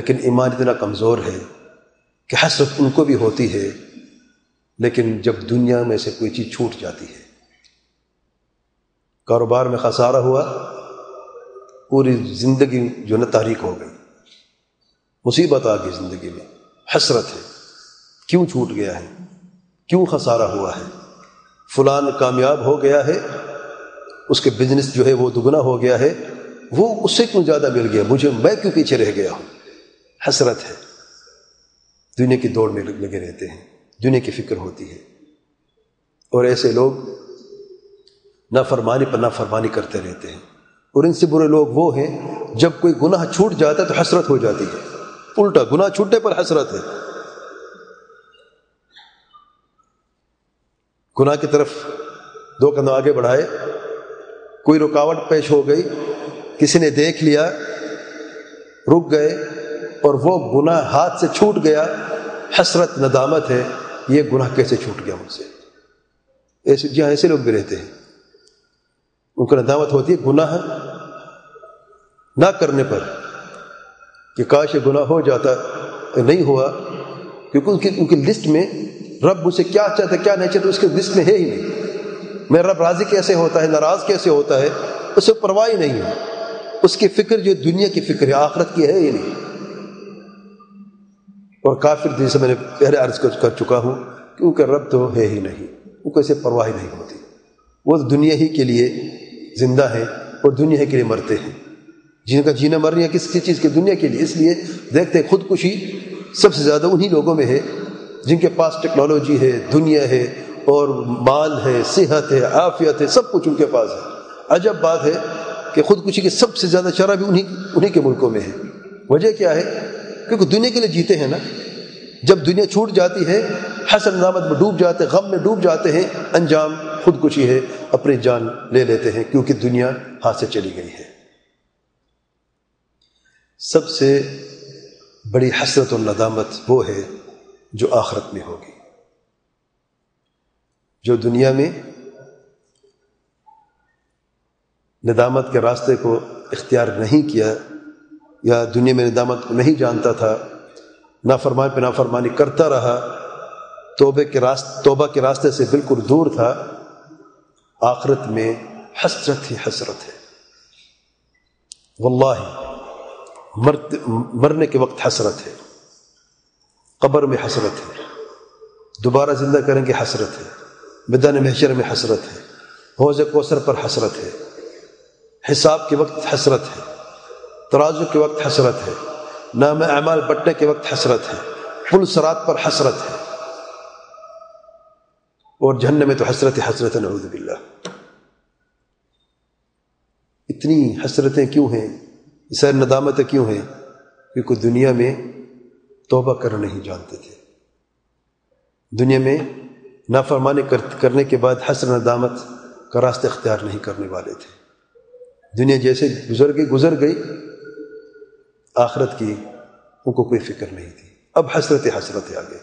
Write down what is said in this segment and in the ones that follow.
لیکن ایمان اتنا کمزور ہے کہ حسرت ان کو بھی ہوتی ہے، لیکن جب دنیا میں سے کوئی چیز چھوٹ جاتی ہے، کاروبار میں خسارہ ہوا، پوری زندگی جو ہے تاریک ہو گئی، مصیبت آ گئی زندگی میں، حسرت ہے کیوں چھوٹ گیا ہے، کیوں خسارہ ہوا ہے، فلان کامیاب ہو گیا ہے، اس کے بزنس جو ہے وہ دگنا ہو گیا ہے، وہ اس سے کیوں زیادہ مل گیا، میں کیوں پیچھے رہ گیا ہوں، حسرت ہے۔ دنیا کی دوڑ میں لگے رہتے ہیں، دنیا کی فکر ہوتی ہے، اور ایسے لوگ نافرمانی پر نافرمانی کرتے رہتے ہیں، اور ان سے برے لوگ وہ ہیں جب کوئی گناہ چھوٹ جاتا ہے تو حسرت ہو جاتی ہے، الٹا گناہ چھوٹنے پر حسرت ہے، گناہ کی طرف دو قدم آگے بڑھائے، کوئی رکاوٹ پیش ہو گئی، کسی نے دیکھ لیا، رک گئے اور وہ گناہ ہاتھ سے چھوٹ گیا، حسرت ندامت ہے، یہ گناہ کیسے چھوٹ گیا مجھ سے۔ ایسے جہاں ایسے لوگ بھی رہتے ہیں، ان کو ندامت ہوتی ہے گناہ نہ کرنے پر کہ کاش یہ گناہ ہو جاتا، نہیں ہوا، کیونکہ ان کی لسٹ میں رب مجھ سے کیا چاہتا ہے کیا نہیں چاہتا اس کی لسٹ میں ہے ہی نہیں، میرا رب راضی کیسے ہوتا ہے، ناراض کیسے ہوتا ہے، اسے پرواہ ہی نہیں ہے، اس کی فکر جو دنیا کی فکر ہے، آخرت کی ہے ہی نہیں۔ اور کافر جیسے میں نے پہلے عرض کر چکا ہوں، کیونکہ رب تو ہے ہی نہیں، ان کو اسے پرواہ نہیں ہوتی، وہ دنیا ہی کے لیے زندہ ہیں اور دنیا ہی کے لیے مرتے ہیں، جن کا جینا مرنا کسی چیز کی دنیا کے لیے، اس لیے دیکھتے ہیں خودکشی سب سے زیادہ انہی لوگوں میں ہے جن کے پاس ٹیکنالوجی ہے، دنیا ہے اور مال ہے، صحت ہے، عافیت ہے، سب کچھ ان کے پاس ہے۔ عجب بات ہے کہ خودکشی کی سب سے زیادہ شرح بھی انہی کے ملکوں میں ہے۔ وجہ کیا ہے؟ کیونکہ دنیا کے لیے جیتے ہیں نا، جب دنیا چھوٹ جاتی ہے، حسن ندامت میں ڈوب جاتے ہیں، غم میں ڈوب جاتے ہیں، انجام خودکشی ہے، اپنی جان لے لیتے ہیں، کیونکہ دنیا ہاتھ سے چلی گئی ہے۔ سب سے بڑی حسرت اور ندامت وہ ہے جو آخرت میں ہوگی۔ جو دنیا میں ندامت کے راستے کو اختیار نہیں کیا، یا دنیا میں ندامت کو نہیں جانتا تھا، نافرمانی پہ نافرمانی کرتا رہا، توبہ کے راستے سے بالکل دور تھا، آخرت میں حسرت ہی حسرت ہے۔ واللہ مرنے کے وقت حسرت ہے، قبر میں حسرت ہے، دوبارہ زندہ کریں گے حسرت ہے، میدان محشر میں حسرت ہے، حوض کوثر پر حسرت ہے، حساب کے وقت حسرت ہے، ترازو کے وقت حسرت ہے، نام اعمال بٹنے کے وقت حسرت ہے، پل صراط پر حسرت ہے، اور جہنم میں تو حسرت حسرت، نعوذ باللہ۔ اتنی حسرتیں کیوں ہیں، سر ندامتیں کیوں ہیں؟ کیونکہ دنیا میں توبہ کرنا نہیں جانتے تھے، دنیا میں نافرمانی کرنے کے بعد حسرت ندامت کا راستہ اختیار نہیں کرنے والے تھے۔ دنیا جیسے گزر گئی، آخرت کی ان کو کوئی فکر نہیں تھی، اب حسرت حسرت آگے۔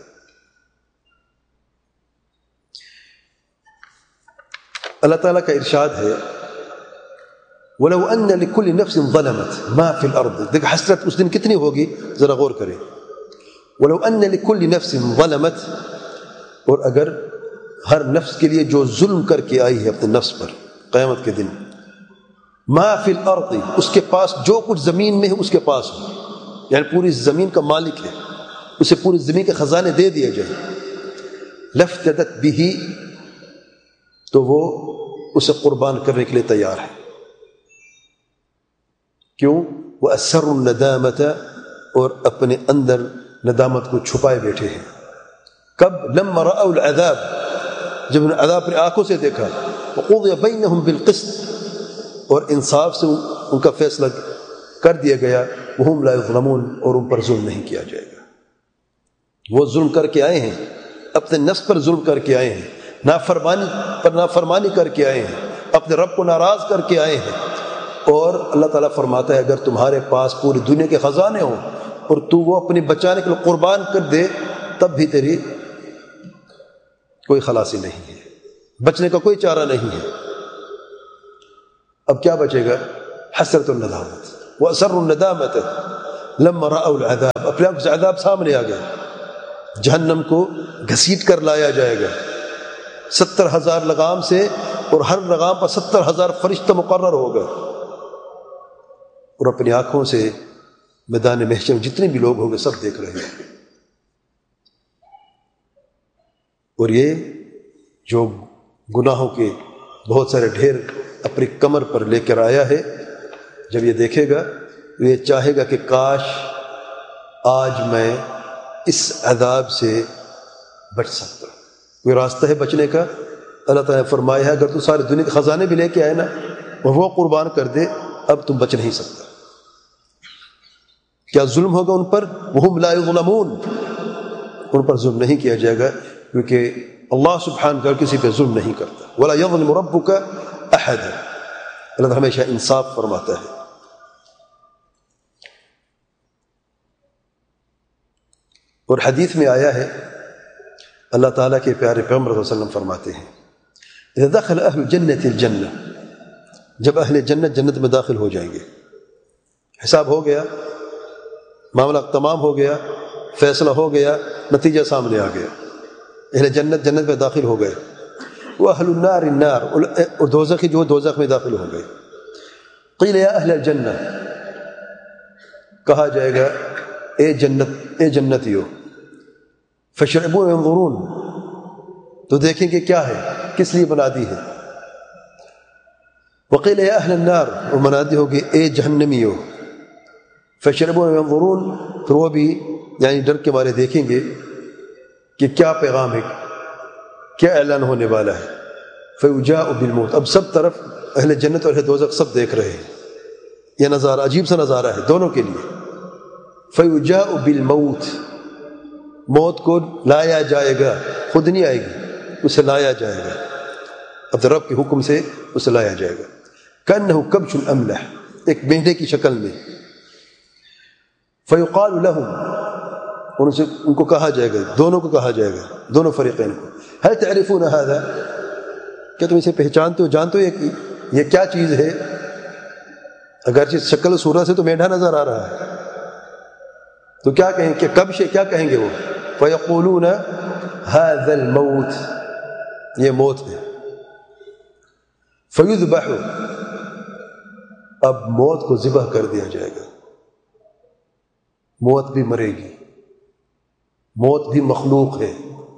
اللہ تعالیٰ کا ارشاد ہے، وَلَوْ أَنَّ لِكُلِّ نَفْسٍ ظَلَمَتْ مَا فِي الْأَرْضِ۔ دیکھ حسرت اس دن کتنی ہوگی، ذرا غور کریں۔ وَلَوْ أَنَّ لِكُلِّ نَفْسٍ ظَلَمَتْ، اور اگر ہر نفس کے لیے جو ظلم کر کے آئی ہے اپنے نفس پر قیامت کے دن، مَا فِي الْأَرْضِ، اس کے پاس جو کچھ زمین میں ہے اس کے پاس ہو، یعنی پوری زمین کا مالک ہے، اسے پوری زمین کے خزانے دے دیے جائیں، لَافْتَدَتْ بِهِ، تو وہ اسے قربان کرنے کے لیے تیار ہے۔ کیوں؟ وَأَسَرُّ النَّدَامَةَ، اور اپنے اندر ندامت کو چھپائے بیٹھے ہیں۔ کب؟ لَمَّا رَأَوْا الْعَذَابَ، جب انہوں نے عذاب اپنی آنکھوں سے دیکھا، وَقُضِيَ بَيْنَهُمْ بِالْقِسْطِ، اور انصاف سے ان کا فیصلہ کر دیا گیا، وَهُمْ لَا يُظْلَمُونَ، اور ان پر ظلم نہیں کیا جائے گا۔ وہ ظلم کر کے آئے ہیں، اپنے نفس پر ظلم کر کے آئے ہیں، نافرمانی پر نافرمانی کر کے آئے ہیں، اپنے رب کو ناراض کر کے آئے ہیں، اور اللہ تعالیٰ فرماتا ہے اگر تمہارے پاس پوری دنیا کے خزانے ہوں اور تو وہ اپنی بچانے کے لیے قربان کر دے، تب بھی تیری کوئی خلاصی نہیں ہے، بچنے کا کوئی چارہ نہیں ہے۔ اب کیا بچے گا؟ حسرت الندامت، وَأَسَرُّ النَّدَامَةَ، لما رأوا العذاب، اپنے آپ سے عذاب سامنے آ گیا، جہنم کو گھسیٹ کر لایا جائے گا 70,000 لگام سے، اور ہر لگام پر 70,000 فرشتہ مقرر ہوگا، اور اپنی آنکھوں سے میدان محشر میں جتنے بھی لوگ ہوں گے سب دیکھ رہے ہیں۔ اور یہ جو گناہوں کے بہت سارے ڈھیر اپنی کمر پر لے کر آیا ہے، جب یہ دیکھے گا تو یہ چاہے گا کہ کاش آج میں اس عذاب سے بچ سکتا۔ کوئی راستہ ہے بچنے کا؟ اللہ تعالیٰ نے فرمایا ہے اگر تو سارے دنیا کے خزانے بھی لے کے آئے نا اور وہ قربان کر دے، اب تم بچ نہیں سکتا۔ کیا ظلم ہوگا ان پر؟ وہم لا یظلمون، ان پر ظلم نہیں کیا جائے گا، کیونکہ اللہ سبحانہ وتعالی کسی پہ ظلم نہیں کرتا۔ ولا یظلم ربک احد، اللہ تعالیٰ ہمیشہ انصاف فرماتا ہے۔ اور حدیث میں آیا ہے، اللہ تعالیٰ کے پیارے پیغمبر صلی اللہ علیہ وسلم فرماتے ہیں اذا دخل اہل الجنۃ الجنہ، جب اہل جنت جنت میں داخل ہو جائیں گے، حساب ہو گیا، معاملہ تمام ہو گیا، فیصلہ ہو گیا، نتیجہ سامنے آ گیا، اہل جنت جنت میں داخل ہو گئے، وہ اہل النار النار، اور دوزخی جو دوزخ میں داخل ہو گئے۔ قیل یا اہل الجنہ، کہا جائے گا اے جنتیو، فشربون ينظرون، تو دیکھیں گے کیا ہے، کس لیے منادی ہے۔ وقیل یا اہل النار، اور منادی ہوگی اے جہنمیو، فشربون ينظرون، پھر وہ بھی یعنی ڈر کے مارے دیکھیں گے کہ کیا پیغام ہے، کیا اعلان ہونے والا ہے۔ فیجاء بالموت، اب سب طرف اہل جنت اور اہل دوزخ سب دیکھ رہے ہیں، یہ نظارہ عجیب سا نظارہ ہے دونوں کے لیے۔ فیجاء بالموت، موت کو لایا جائے گا، خود نہیں آئے گی، اسے لایا جائے گا، اب رب کے حکم سے اسے لایا جائے گا۔ کأنہ کبش املح، ایک مینڈے کی شکل میں۔ فیقال لهم، ان کو کہا جائے گا، دونوں کو کہا جائے گا، دونوں فریقین کو، هل تعرفون هذا، کیا تم اسے پہچانتے ہو، جانتے ہو یہ کیا چیز ہے؟ اگرچہ شکل و صورت سے تو مینڈا نظر آ رہا ہے، تو کیا کہیں کہ کبش ہے، کیا کہیں گے وہ؟ فیقولون هذا الموت، یہ موت ہے۔ فیذبح، اب موت کو ذبح کر دیا جائے گا، موت بھی مرے گی، موت بھی مخلوق ہے،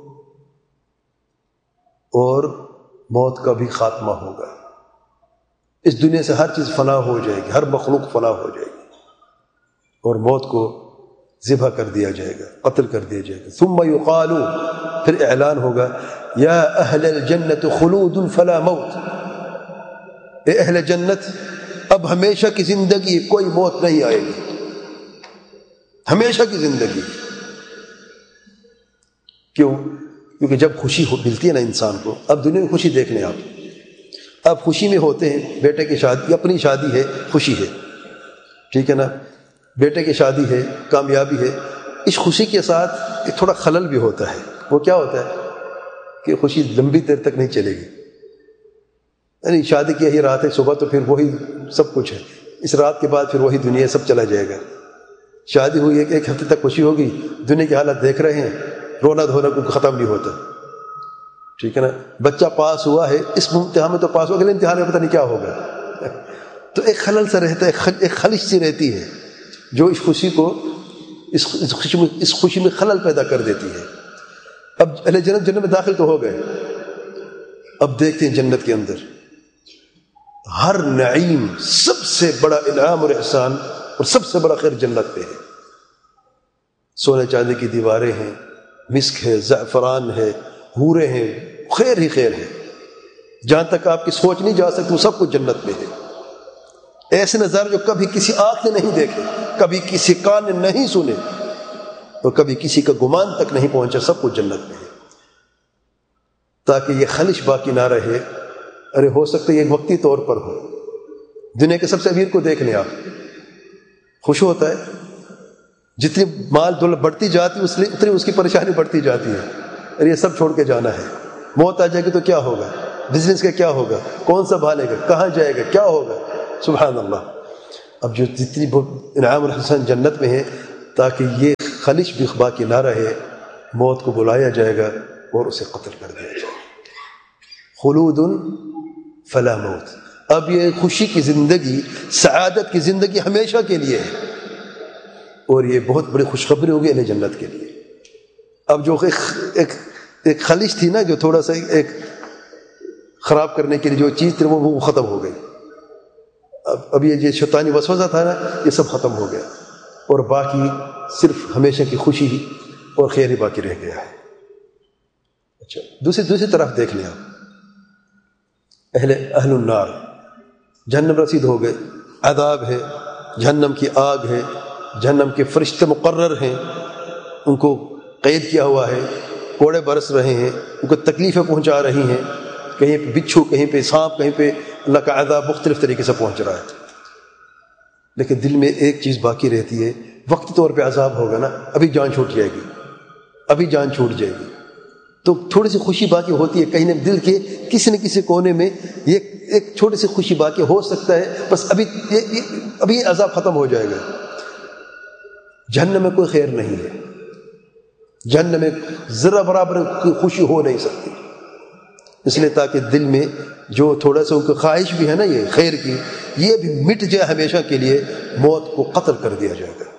اور موت کا بھی خاتمہ ہوگا۔ اس دنیا سے ہر چیز فنا ہو جائے گی، ہر مخلوق فنا ہو جائے گی، اور موت کو ذبح کر دیا جائے گا، قتل کر دیا جائے گا۔ ثم یقال، پھر اعلان ہوگا یا اہل الجنت خلود فلا موت، اے اہل جنت اب ہمیشہ کی زندگی، کوئی موت نہیں آئے گی، ہمیشہ کی زندگی۔ کیوں؟ کیونکہ جب خوشی ملتی ہے نا انسان کو، اب دنیا میں خوشی دیکھ لیں آپ، اب خوشی میں ہوتے ہیں، بیٹے کی شادی، اپنی شادی ہے، خوشی ہے، ٹھیک ہے نا، بیٹے کی شادی ہے، کامیابی ہے، اس خوشی کے ساتھ ایک تھوڑا خلل بھی ہوتا ہے۔ وہ کیا ہوتا ہے کہ خوشی لمبی دیر تک نہیں چلے گی، یعنی شادی کی یہی رات ہے، صبح تو پھر وہی سب کچھ ہے، اس رات کے بعد پھر وہی دنیا سب چلا جائے گا۔ شادی ہوئی ہے کہ ایک ہفتے تک خوشی ہوگی، دنیا کی حالت دیکھ رہے ہیں، رونا دھونا کو ختم نہیں ہوتا، ٹھیک ہے نا۔ بچہ پاس ہوا ہے، اس امتحان میں تو پاس ہو، اگلے امتحان میں پتہ نہیں کیا ہوگا، تو ایک خلل سا رہتا ہے، ایک خلش سی رہتی ہے جو اس خوشی کو، اس خوشی میں خلل پیدا کر دیتی ہے۔ اب اہل جنت جنت میں داخل تو ہو گئے، اب دیکھتے ہیں جنت کے اندر ہر نعیم، سب سے بڑا انعام اور احسان اور سب سے بڑا خیر جنت پہ ہے۔ سونے چاندی کی دیواریں ہیں، مسک ہے، زعفران ہے، حوریں ہیں، خیر ہی خیر ہے، جہاں تک آپ کی سوچ نہیں جا سکتی وہ سب کچھ جنت میں ہے۔ ایسے نظارے جو کبھی کسی آنکھ نے نہیں دیکھے، کبھی کسی کان نے نہیں سنے، اور کبھی کسی کا گمان تک نہیں پہنچا، سب کچھ جنت میں ہے، تاکہ یہ خلش باقی نہ رہے۔ ارے ہو سکتا ہے یہ وقتی طور پر ہو، دنیا کے سب سے امیر کو دیکھ لیں آپ، خوش ہوتا ہے، جتنی مال دولت بڑھتی جاتی ہے اتنی اس کی پریشانی بڑھتی جاتی ہے، ارے یہ سب چھوڑ کے جانا ہے، موت آ جائے گی تو کیا ہوگا، بزنس کا کیا ہوگا، کون سا بھالے گا، کہاں جائے گا، کیا ہوگا، سبحان اللہ۔ اب جو جتنی انعام الحسن جنت میں ہے، تاکہ یہ خلش بھی باقی نہ رہے، موت کو بلایا جائے گا اور اسے قتل کر دیا جائے گا۔ خلود فلا موت، اب یہ خوشی کی زندگی، سعادت کی زندگی ہمیشہ کے لیے ہے، اور یہ بہت بڑی خوشخبری ہوگی اہل جنت کے لیے۔ اب جو ایک خلش تھی نا، جو تھوڑا سا ایک خراب کرنے کے لیے جو چیز تھی وہ ختم ہو گئی۔ اب یہ جو شیطانی وسوسہ تھا نا، یہ سب ختم ہو گیا، اور باقی صرف ہمیشہ کی خوشی ہی اور خیر ہی باقی رہ گیا ہے۔ اچھا، دوسری طرف دیکھ لیں آپ، اہل النار جہنم رسید ہو گئے، عذاب ہے، جہنم کی آگ ہے، جہنم کے فرشتے مقرر ہیں، ان کو قید کیا ہوا ہے، کوڑے برس رہے ہیں، ان کو تکلیفیں پہنچا رہی ہیں، کہیں پہ بچھو، کہیں پہ سانپ، کہیں پہ اللہ کا عذاب مختلف طریقے سے پہنچ رہا ہے۔ لیکن دل میں ایک چیز باقی رہتی ہے، وقتی طور پہ عذاب ہوگا نا، ابھی جان چھوٹ جائے گی، ابھی جان چھوٹ جائے گی، تو تھوڑی سی خوشی باقی ہوتی ہے، کہیں نہ دل کے کسی نہ کسی کونے میں یہ ایک چھوٹی سی خوشی باقی ہو سکتا ہے، بس ابھی عذاب ختم ہو جائے گا۔ جہنم میں کوئی خیر نہیں ہے، جہنم میں ذرا برابر کوئی خوشی ہو نہیں سکتی، اس لیے تاکہ دل میں جو تھوڑا سا ان کی خواہش بھی ہے نا یہ خیر کی، یہ بھی مٹ جائے ہمیشہ کے لیے، موت کو قتل کر دیا جائے گا۔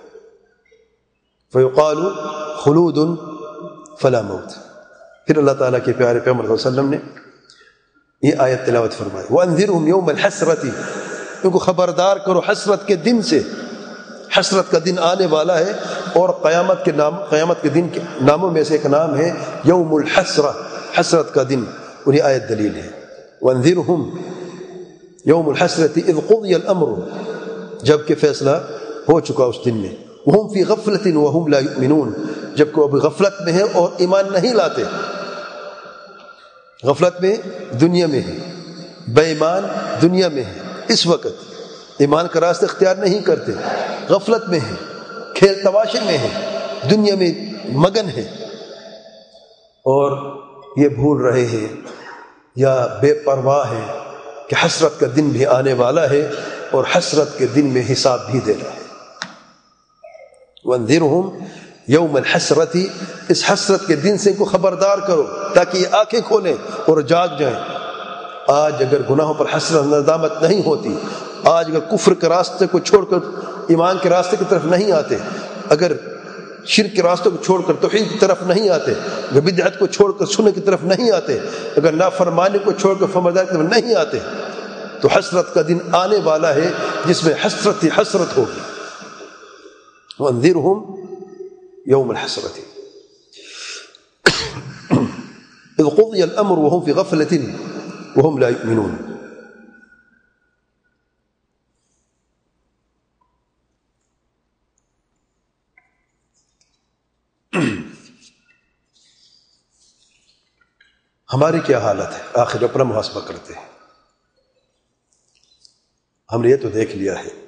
فیقال خلود فلا موت۔ پھر اللہ تعالیٰ کے پیارے پیغمبر صلی اللہ علیہ وسلم نے یہ آیت تلاوت فرمائی، وَأَنذِرْهُمْ يَوْمَ الْحَسْرَةِ، ان کو خبردار کرو حسرت کے دن سے، حسرت کا دن آنے والا ہے، اور قیامت کے دن کے ناموں میں سے ایک نام ہے یوم الحسرہ، حسرت کا دن، انہیں آیت دلیل ہے۔ وَأَنذِرْهُمْ يَوْمُ الْحَسْرَةِ إِذْ قُضِيَ الْأَمْرُ، جب کہ فیصلہ ہو چکا اس دن میں، وَهُمْ فِي غَفْلَةٍ وَهُمْ لَا يُؤْمِنُونَ، جب کہ وہ ابھی غفلت میں ہے اور ایمان نہیں لاتے، غفلت میں دنیا میں ہے، بے ایمان دنیا میں ہے، اس وقت ایمان کا راستہ اختیار نہیں کرتے، غفلت میں ہے، کھیل تماشے میں ہے، دنیا میں مگن ہے، اور یہ بھول رہے ہیں یا بے پرواہ ہیں کہ حسرت کا دن بھی آنے والا ہے، اور حسرت کے دن میں حساب بھی دینا ہے۔ وَانذِرْهُمْ یوم الحسرتی، اس حسرت کے دن سے ان کو خبردار کرو تاکہ یہ آنکھیں کھولیں اور جاگ جائیں۔ آج اگر گناہوں پر حسرت ندامت نہیں ہوتی، آج اگر کفر کے راستے کو چھوڑ کر ایمان کے راستے کی طرف نہیں آتے، اگر شرک کے راستے کو چھوڑ کر توحید کی طرف نہیں آتے، اگر بدعت کو چھوڑ کر سنت کی طرف نہیں آتے، اگر نافرمانی کو چھوڑ کر فرمانبرداری کی طرف نہیں آتے، تو حسرت کا دن آنے والا ہے جس میں حسرت ہی حسرت ہوگی۔ وَانذِرْهُمْ یوم الحسرت اذ قضی الامر وهم فی غفلۃ وهم لا یؤمنون۔ ہماری کیا حالت ہے؟ آخر اپنا محاسبہ کرتے ہیں۔ ہم نے یہ تو دیکھ لیا ہے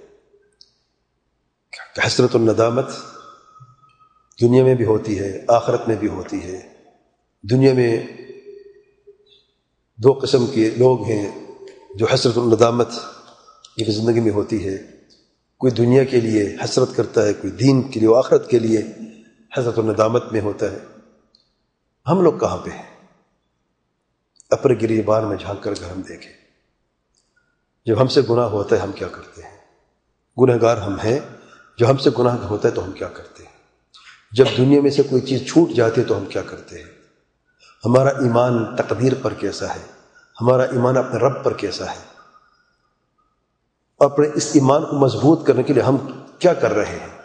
کہ حسرت الندامت دنیا میں بھی ہوتی ہے، آخرت میں بھی ہوتی ہے۔ دنیا میں دو قسم کے لوگ ہیں جو حسرت الندامت کی زندگی میں ہوتی ہے، کوئی دنیا کے لیے حسرت کرتا ہے، کوئی دین کے لیے، آخرت کے لیے حسرت الندامت میں ہوتا ہے۔ ہم لوگ کہاں پہ ہیں؟ اپنے گریبان میں جھانک کر اگر ہم دیکھیں، جب ہم سے گناہ ہوتا ہے ہم کیا کرتے ہیں؟ گنہگار ہم ہیں، جو ہم سے گناہ ہوتا ہے تو ہم کیا کرتے ہیں؟ جب دنیا میں سے کوئی چیز چھوٹ جاتی ہے تو ہم کیا کرتے ہیں؟ ہمارا ایمان تقدیر پر کیسا ہے؟ ہمارا ایمان اپنے رب پر کیسا ہے؟ اپنے اس ایمان کو مضبوط کرنے کے لیے ہم کیا کر رہے ہیں؟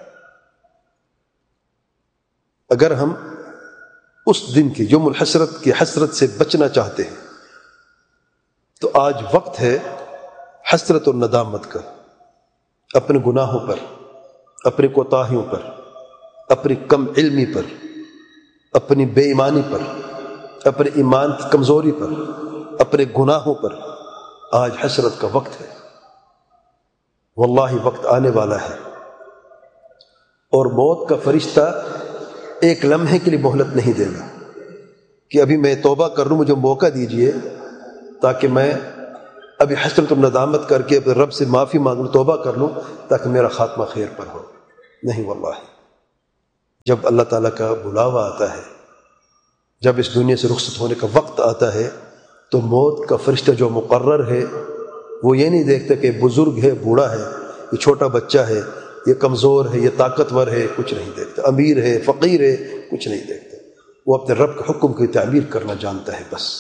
اگر ہم اس دن کی یوم الحسرت کی حسرت سے بچنا چاہتے ہیں تو آج وقت ہے حسرت اور ندامت کا، اپنے گناہوں پر، اپنی کوتاہیوں پر، اپنی کم علمی پر، اپنی بے ایمانی پر، اپنے ایمان کی کمزوری پر، اپنے گناہوں پر آج حسرت کا وقت ہے۔ واللہ وقت آنے والا ہے، اور موت کا فرشتہ ایک لمحے کے لیے مہلت نہیں دے گا کہ ابھی میں توبہ کر لوں، مجھے موقع دیجئے تاکہ میں ابھی حسرت و ندامت کر کے اپنے رب سے معافی مانگ لوں، توبہ کر لوں تاکہ میرا خاتمہ خیر پر ہو. نہیں واللہ، جب اللہ تعالیٰ کا بلاوا آتا ہے، جب اس دنیا سے رخصت ہونے کا وقت آتا ہے، تو موت کا فرشتہ جو مقرر ہے وہ یہ نہیں دیکھتا کہ بزرگ ہے، بوڑھا ہے، یہ چھوٹا بچہ ہے، یہ کمزور ہے، یہ طاقتور ہے، کچھ نہیں دیکھتا، امیر ہے، فقیر ہے، کچھ نہیں دیکھتا. وہ اپنے رب کے حکم کی تعبیر کرنا جانتا ہے بس.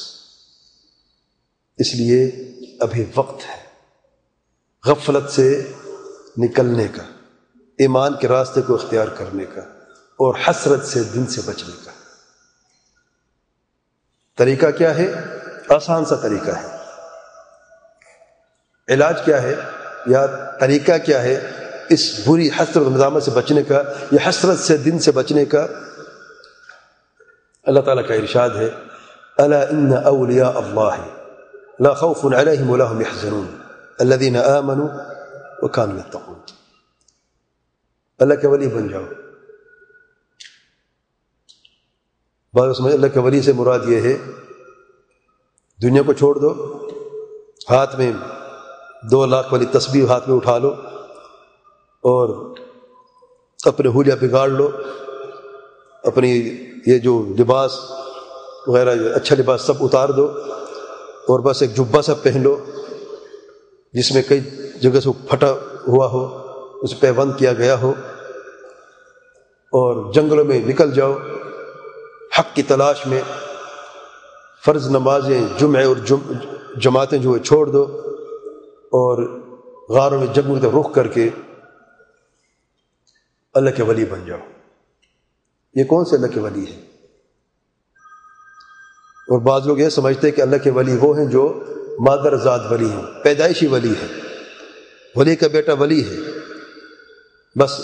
اس لیے ابھی وقت ہے غفلت سے نکلنے کا، ایمان کے راستے کو اختیار کرنے کا، اور حسرت سے دل سے بچنے کا. طریقہ کیا ہے؟ آسان سا طریقہ ہے. علاج کیا ہے یا طریقہ کیا ہے اس بری حسرت و ندامت سے بچنے کا، یہ حسرت سے دن سے بچنے کا؟ اللہ تعالیٰ کا ارشاد ہے، الا ان اولیاء اللہ لا خوف علیہم ولا هم يحزنون الذین آمنوا وكانوا يتقون. اللہ کے ولی بن جاؤ. بعض سمجھ اللہ کے ولی سے مراد یہ ہے دنیا کو چھوڑ دو، ہاتھ میں 2 لاکھ والی تسبیح ہاتھ میں اٹھا لو اور اپنے حلیہ بگاڑ لو، اپنی یہ جو لباس وغیرہ اچھا لباس سب اتار دو اور بس ایک جبہ سا پہن لو جس میں کئی جگہ سے پھٹا ہوا ہو، اسے پیبند کیا گیا ہو، اور جنگلوں میں نکل جاؤ حق کی تلاش میں. فرض نمازیں جمعے اور جماعتیں جو ہے چھوڑ دو اور غاروں میں جنگلوں کی طرف رخ کر کے اللہ کے ولی بن جاؤ. یہ کون سے اللہ کے ولی ہے؟ اور بعض لوگ یہ سمجھتے ہیں کہ اللہ کے ولی وہ ہیں جو مادر ذات ولی ہیں، پیدائشی ولی ہے، ولی کا بیٹا ولی ہے. بس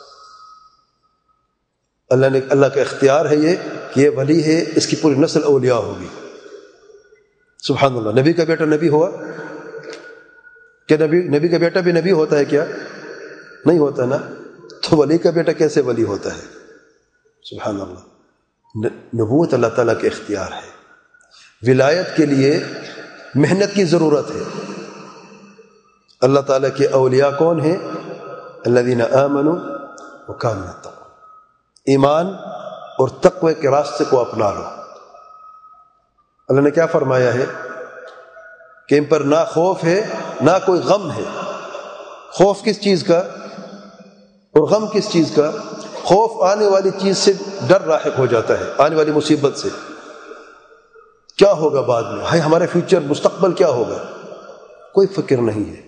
اللہ کا اختیار ہے یہ کہ یہ ولی ہے، اس کی پوری نسل اولیاء ہوگی. سبحان اللہ. نبی کا بیٹا نبی ہوا کیا؟ نبی کا بیٹا بھی نبی ہوتا ہے کیا؟ نہیں ہوتا نا. تو ولی کا بیٹا کیسے ولی ہوتا ہے؟ سبحان اللہ. نبوت اللہ تعالیٰ کے اختیار ہے. ولایت کے لیے محنت کی ضرورت ہے. اللہ تعالیٰ کے اولیاء کون ہیں؟ الذین آمنوا وکانوا یتقون. ایمان اور تقوی کے راستے کو اپنا لو. اللہ نے کیا فرمایا ہے کہ ان پر نہ خوف ہے نہ کوئی غم ہے. خوف کس چیز کا اور غم کس چیز کا؟ خوف آنے والی چیز سے ڈر لاحق ہو جاتا ہے، آنے والی مصیبت سے. کیا ہوگا بعد میں، ہے ہمارے فیوچر مستقبل کیا ہوگا، کوئی فکر نہیں ہے.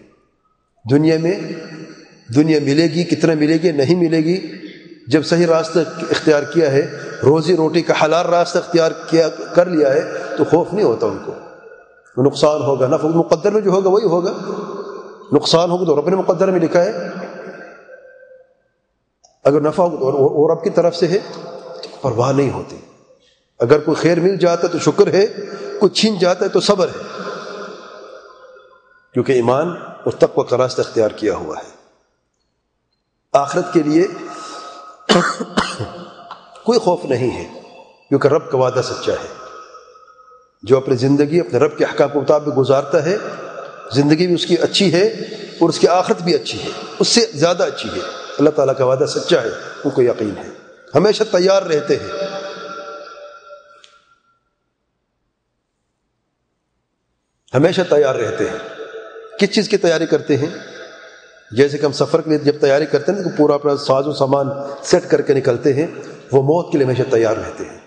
دنیا ملے گی، کتنا ملے گی، نہیں ملے گی. جب صحیح راستہ اختیار کیا ہے، روزی روٹی کا حلال راستہ اختیار کر لیا ہے، تو خوف نہیں ہوتا ان کو. نقصان ہوگا، نفع مقدر میں جو ہوگا وہی ہوگا. نقصان ہوگا تو رب نے مقدر میں لکھا ہے، اگر نفع ہوگا تو رب کی طرف سے ہے، تو پرواہ نہیں ہوتی. اگر کوئی خیر مل جاتا ہے تو شکر ہے، کوئی چھین جاتا ہے تو صبر ہے، کیونکہ ایمان اور تقوی کا راستہ اختیار کیا ہوا ہے. آخرت کے لیے کوئی خوف نہیں ہے، کیونکہ رب کا وعدہ سچا ہے. جو اپنی زندگی اپنے رب کے احکام کے مطابق گزارتا ہے، زندگی بھی اس کی اچھی ہے اور اس کی آخرت بھی اچھی ہے، اس سے زیادہ اچھی ہے. اللہ تعالیٰ کا وعدہ سچا ہے، ان کو یقین ہے. ہمیشہ تیار رہتے ہیں. ہمیشہ تیار رہتے ہیں. کس چیز کی تیاری کرتے ہیں؟ جیسے کہ ہم سفر کے لیے جب تیاری کرتے ہیں تو پورا اپنا ساز و سامان سیٹ کر کے نکلتے ہیں، وہ موت کے لیے ہمیشہ تیار رہتے ہیں.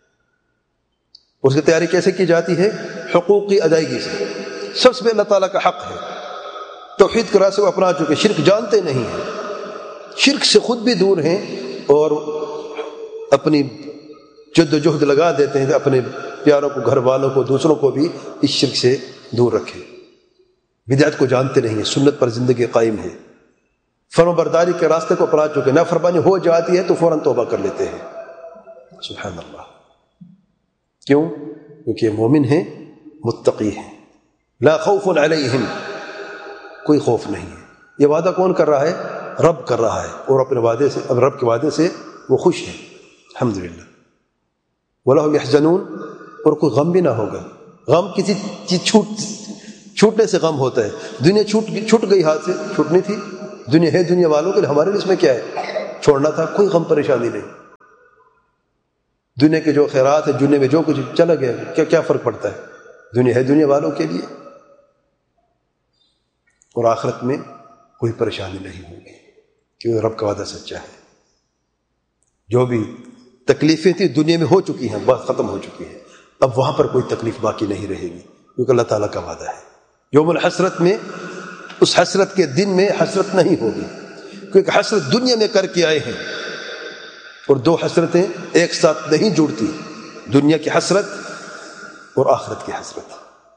اس کی تیاری کیسے کی جاتی ہے؟ حقوق کی ادائیگی سے. سب سے اللہ تعالیٰ کا حق ہے. توحید کے راستے کو اپنا چکے، شرک جانتے نہیں ہیں، شرک سے خود بھی دور ہیں اور اپنی جد و جہد لگا دیتے ہیں اپنے پیاروں کو، گھر والوں کو، دوسروں کو بھی اس شرک سے دور رکھیں. بدعت کو جانتے نہیں ہیں، سنت پر زندگی قائم ہے، فرما برداری کے راستے کو اپنا چکے. نافرمانی ہو جاتی ہے تو فوراً توبہ کر لیتے ہیں. سبحان اللہ. کیوں؟ کیونکہ یہ مومن ہیں، متقی ہیں. لا خوف علیہم، کوئی خوف نہیں ہے. یہ وعدہ کون کر رہا ہے؟ رب کر رہا ہے، اور اپنے وعدے سے، رب کے وعدے سے وہ خوش ہیں. الحمدللہ. ولا هم يحزنون، اور کوئی غم بھی نہ ہوگا. غم کسی چیز چھوٹنے سے غم ہوتا ہے. دنیا چھوٹ گئی ہاتھ سے، چھوٹنی تھی. دنیا ہے دنیا والوں کے لیے، ہمارے لیے اس میں کیا ہے؟ چھوڑنا تھا، کوئی غم پریشانی نہیں. دنیا کے جو خیرات ہے، دنیا میں جو کچھ چلا گیا، کیا فرق پڑتا ہے؟ دنیا ہے دنیا والوں کے لیے، اور آخرت میں کوئی پریشانی نہیں ہوگی کیونکہ رب کا وعدہ سچا ہے. جو بھی تکلیفیں تھیں دنیا میں ہو چکی ہیں، بس ختم ہو چکی ہیں. اب وہاں پر کوئی تکلیف باقی نہیں رہے گی کیونکہ اللہ تعالیٰ کا وعدہ ہے. یوم الحسرت میں، اس حسرت کے دن میں حسرت نہیں ہوگی، کیونکہ حسرت دنیا میں کر کے آئے ہیں، اور دو حسرتیں ایک ساتھ نہیں جڑتی، دنیا کی حسرت اور آخرت کی حسرت.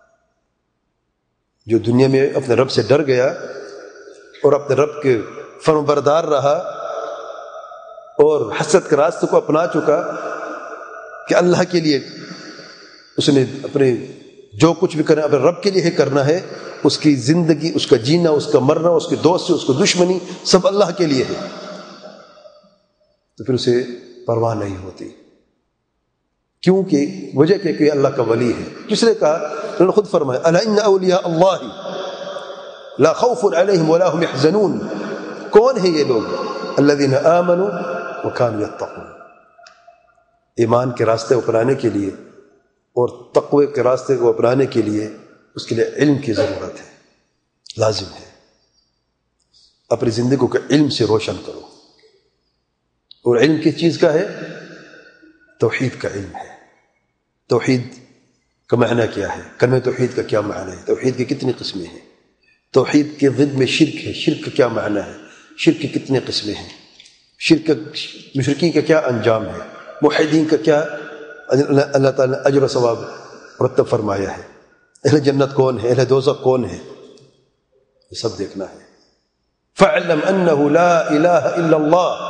جو دنیا میں اپنے رب سے ڈر گیا اور اپنے رب کے فرمانبردار رہا اور حسرت کے راستے کو اپنا چکا کہ اللہ کے لیے اس نے اپنے جو کچھ بھی کرنا اپنے رب کے لیے ہی کرنا ہے، اس کی زندگی، اس کا جینا، اس کا مرنا، اس کے دوست سے اس کو دشمنی، سب اللہ کے لیے ہے، تو پھر اسے پرواہ نہیں ہوتی. کیونکہ وجہ کہ اللہ کا ولی ہے. کس نے کہا؟ انہوں نے خود فرمایا الا ان اولیاء اللہ لا خوف علیہم ولا هم يحزنون. کون ہے یہ لوگ؟ الذین آمنوا وكانوا يتقون. ایمان کے راستے کو اپنانے کے لیے اور تقوی کے راستے کو اپنانے کے لیے اس کے لیے علم کی ضرورت ہے، لازم ہے. اپنی زندگی کو علم سے روشن کرو، اور علم کس چیز کا ہے؟ توحید کا علم ہے. توحید کا معنی کیا ہے؟ کلمہ توحید کا کیا معنی ہے؟ توحید کی کتنی قسمیں ہیں؟ توحید کے ضد میں شرک ہے، شرک کا کیا معنی ہے؟ شرک کی کتنی قسمیں ہیں؟ شرک مشرکین کا کیا انجام ہے؟ موحدین کا کیا اللہ تعالیٰ نے اجر و ثواب مرتب فرمایا ہے؟ اہل جنت کون ہے؟ اہل دوزخ کون ہے؟ یہ سب دیکھنا ہے. فاعلم انه لا الہ الا اللہ.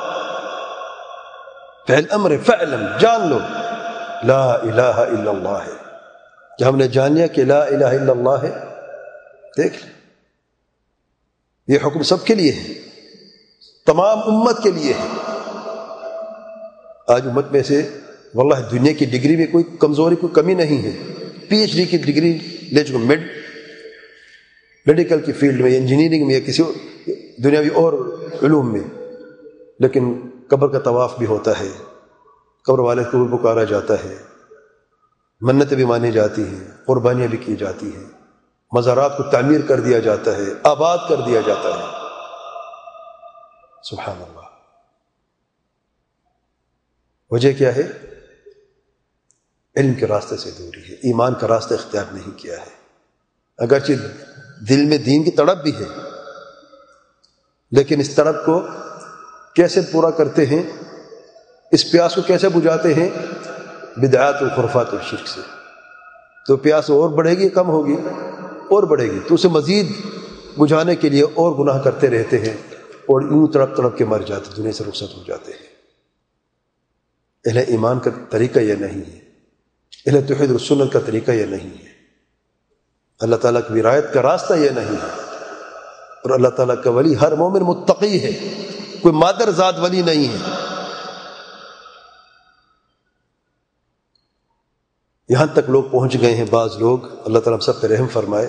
فعل امر، فعلم، جان لو لا الہ الا اللہ ہے. کہ ہم نے جان لیا کہ لا الہ الا اللہ ہے. دیکھ لیں، یہ حکم سب کے لیے ہے، تمام امت کے لیے ہے. آج امت میں سے واللہ دنیا کی ڈگری میں کوئی کمزوری، کوئی کمی نہیں ہے. پی ایچ ڈی کی ڈگری لے چکے، میڈیکل کی فیلڈ میں، انجینئرنگ میں، یا کسی دنیاوی اور علوم میں، لیکن قبر کا طواف بھی ہوتا ہے، قبر والے کو بھی پکارا جاتا ہے، منتیں بھی مانی جاتی ہیں، قربانیاں بھی کی جاتی ہیں، مزارات کو تعمیر کر دیا جاتا ہے، آباد کر دیا جاتا ہے. سبحان اللہ. وجہ کیا ہے؟ علم کے راستے سے دوری ہے، ایمان کا راستہ اختیار نہیں کیا ہے. اگرچہ دل میں دین کی تڑپ بھی ہے، لیکن اس تڑپ کو کیسے پورا کرتے ہیں؟ اس پیاس کو کیسے بجھاتے ہیں؟ بدعات و خرافات اور شرک سے. تو پیاس اور بڑھے گی، کم ہوگی؟ اور بڑھے گی. تو اسے مزید بجھانے کے لیے اور گناہ کرتے رہتے ہیں، اور یوں تڑپ تڑپ کے مر جاتے، دنیا سے رخصت ہو جاتے ہیں. اہل ایمان کا طریقہ یہ نہیں ہے، اہل توحید و سنت کا طریقہ یہ نہیں ہے، اللہ تعالیٰ کی ولایت کا راستہ یہ نہیں ہے. اور اللہ تعالیٰ کا ولی ہر مومن متقی ہے، کوئی مادر ذات ولی نہیں ہے. یہاں تک لوگ پہنچ گئے ہیں، بعض لوگ، اللہ تعالیٰ ہم سب پہ رحم فرمائے،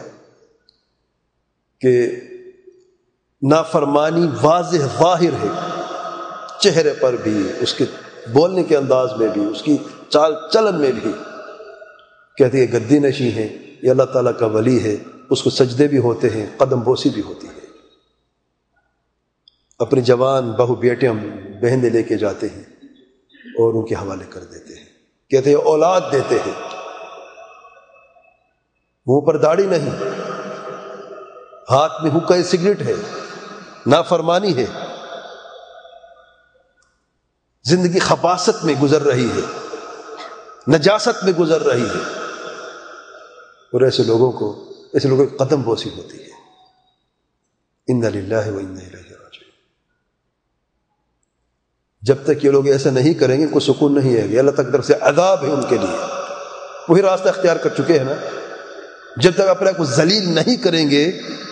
کہ نافرمانی واضح ظاہر ہے، چہرے پر بھی، اس کے بولنے کے انداز میں بھی، اس کی چال چلن میں بھی. کہتے ہیں گدی نشی ہے، یہ اللہ تعالیٰ کا ولی ہے، اس کو سجدے بھی ہوتے ہیں، قدم بوسی بھی ہوتی ہے. اپنی جوان بہو بیٹیاں بہنیں لے کے جاتے ہیں اور ان کے حوالے کر دیتے ہیں، کہتے ہیں اولاد دیتے ہیں. منہ پر داڑھی نہیں، ہاتھ میں حقہ سگریٹ ہے، نافرمانی ہے، زندگی خباثت میں گزر رہی ہے، نجاست میں گزر رہی ہے. اور ایسے لوگوں کی قدم بوسی ہوتی ہے. انا للہ و انا الیہ راجعون. جب تک یہ لوگ ایسا نہیں کریں گے کوئی سکون نہیں ہے گا. اللہ تک طرف سے عذاب ہے ان کے لیے. وہی راستہ اختیار کر چکے ہیں نا. جب تک اپنے کو ذلیل نہیں کریں گے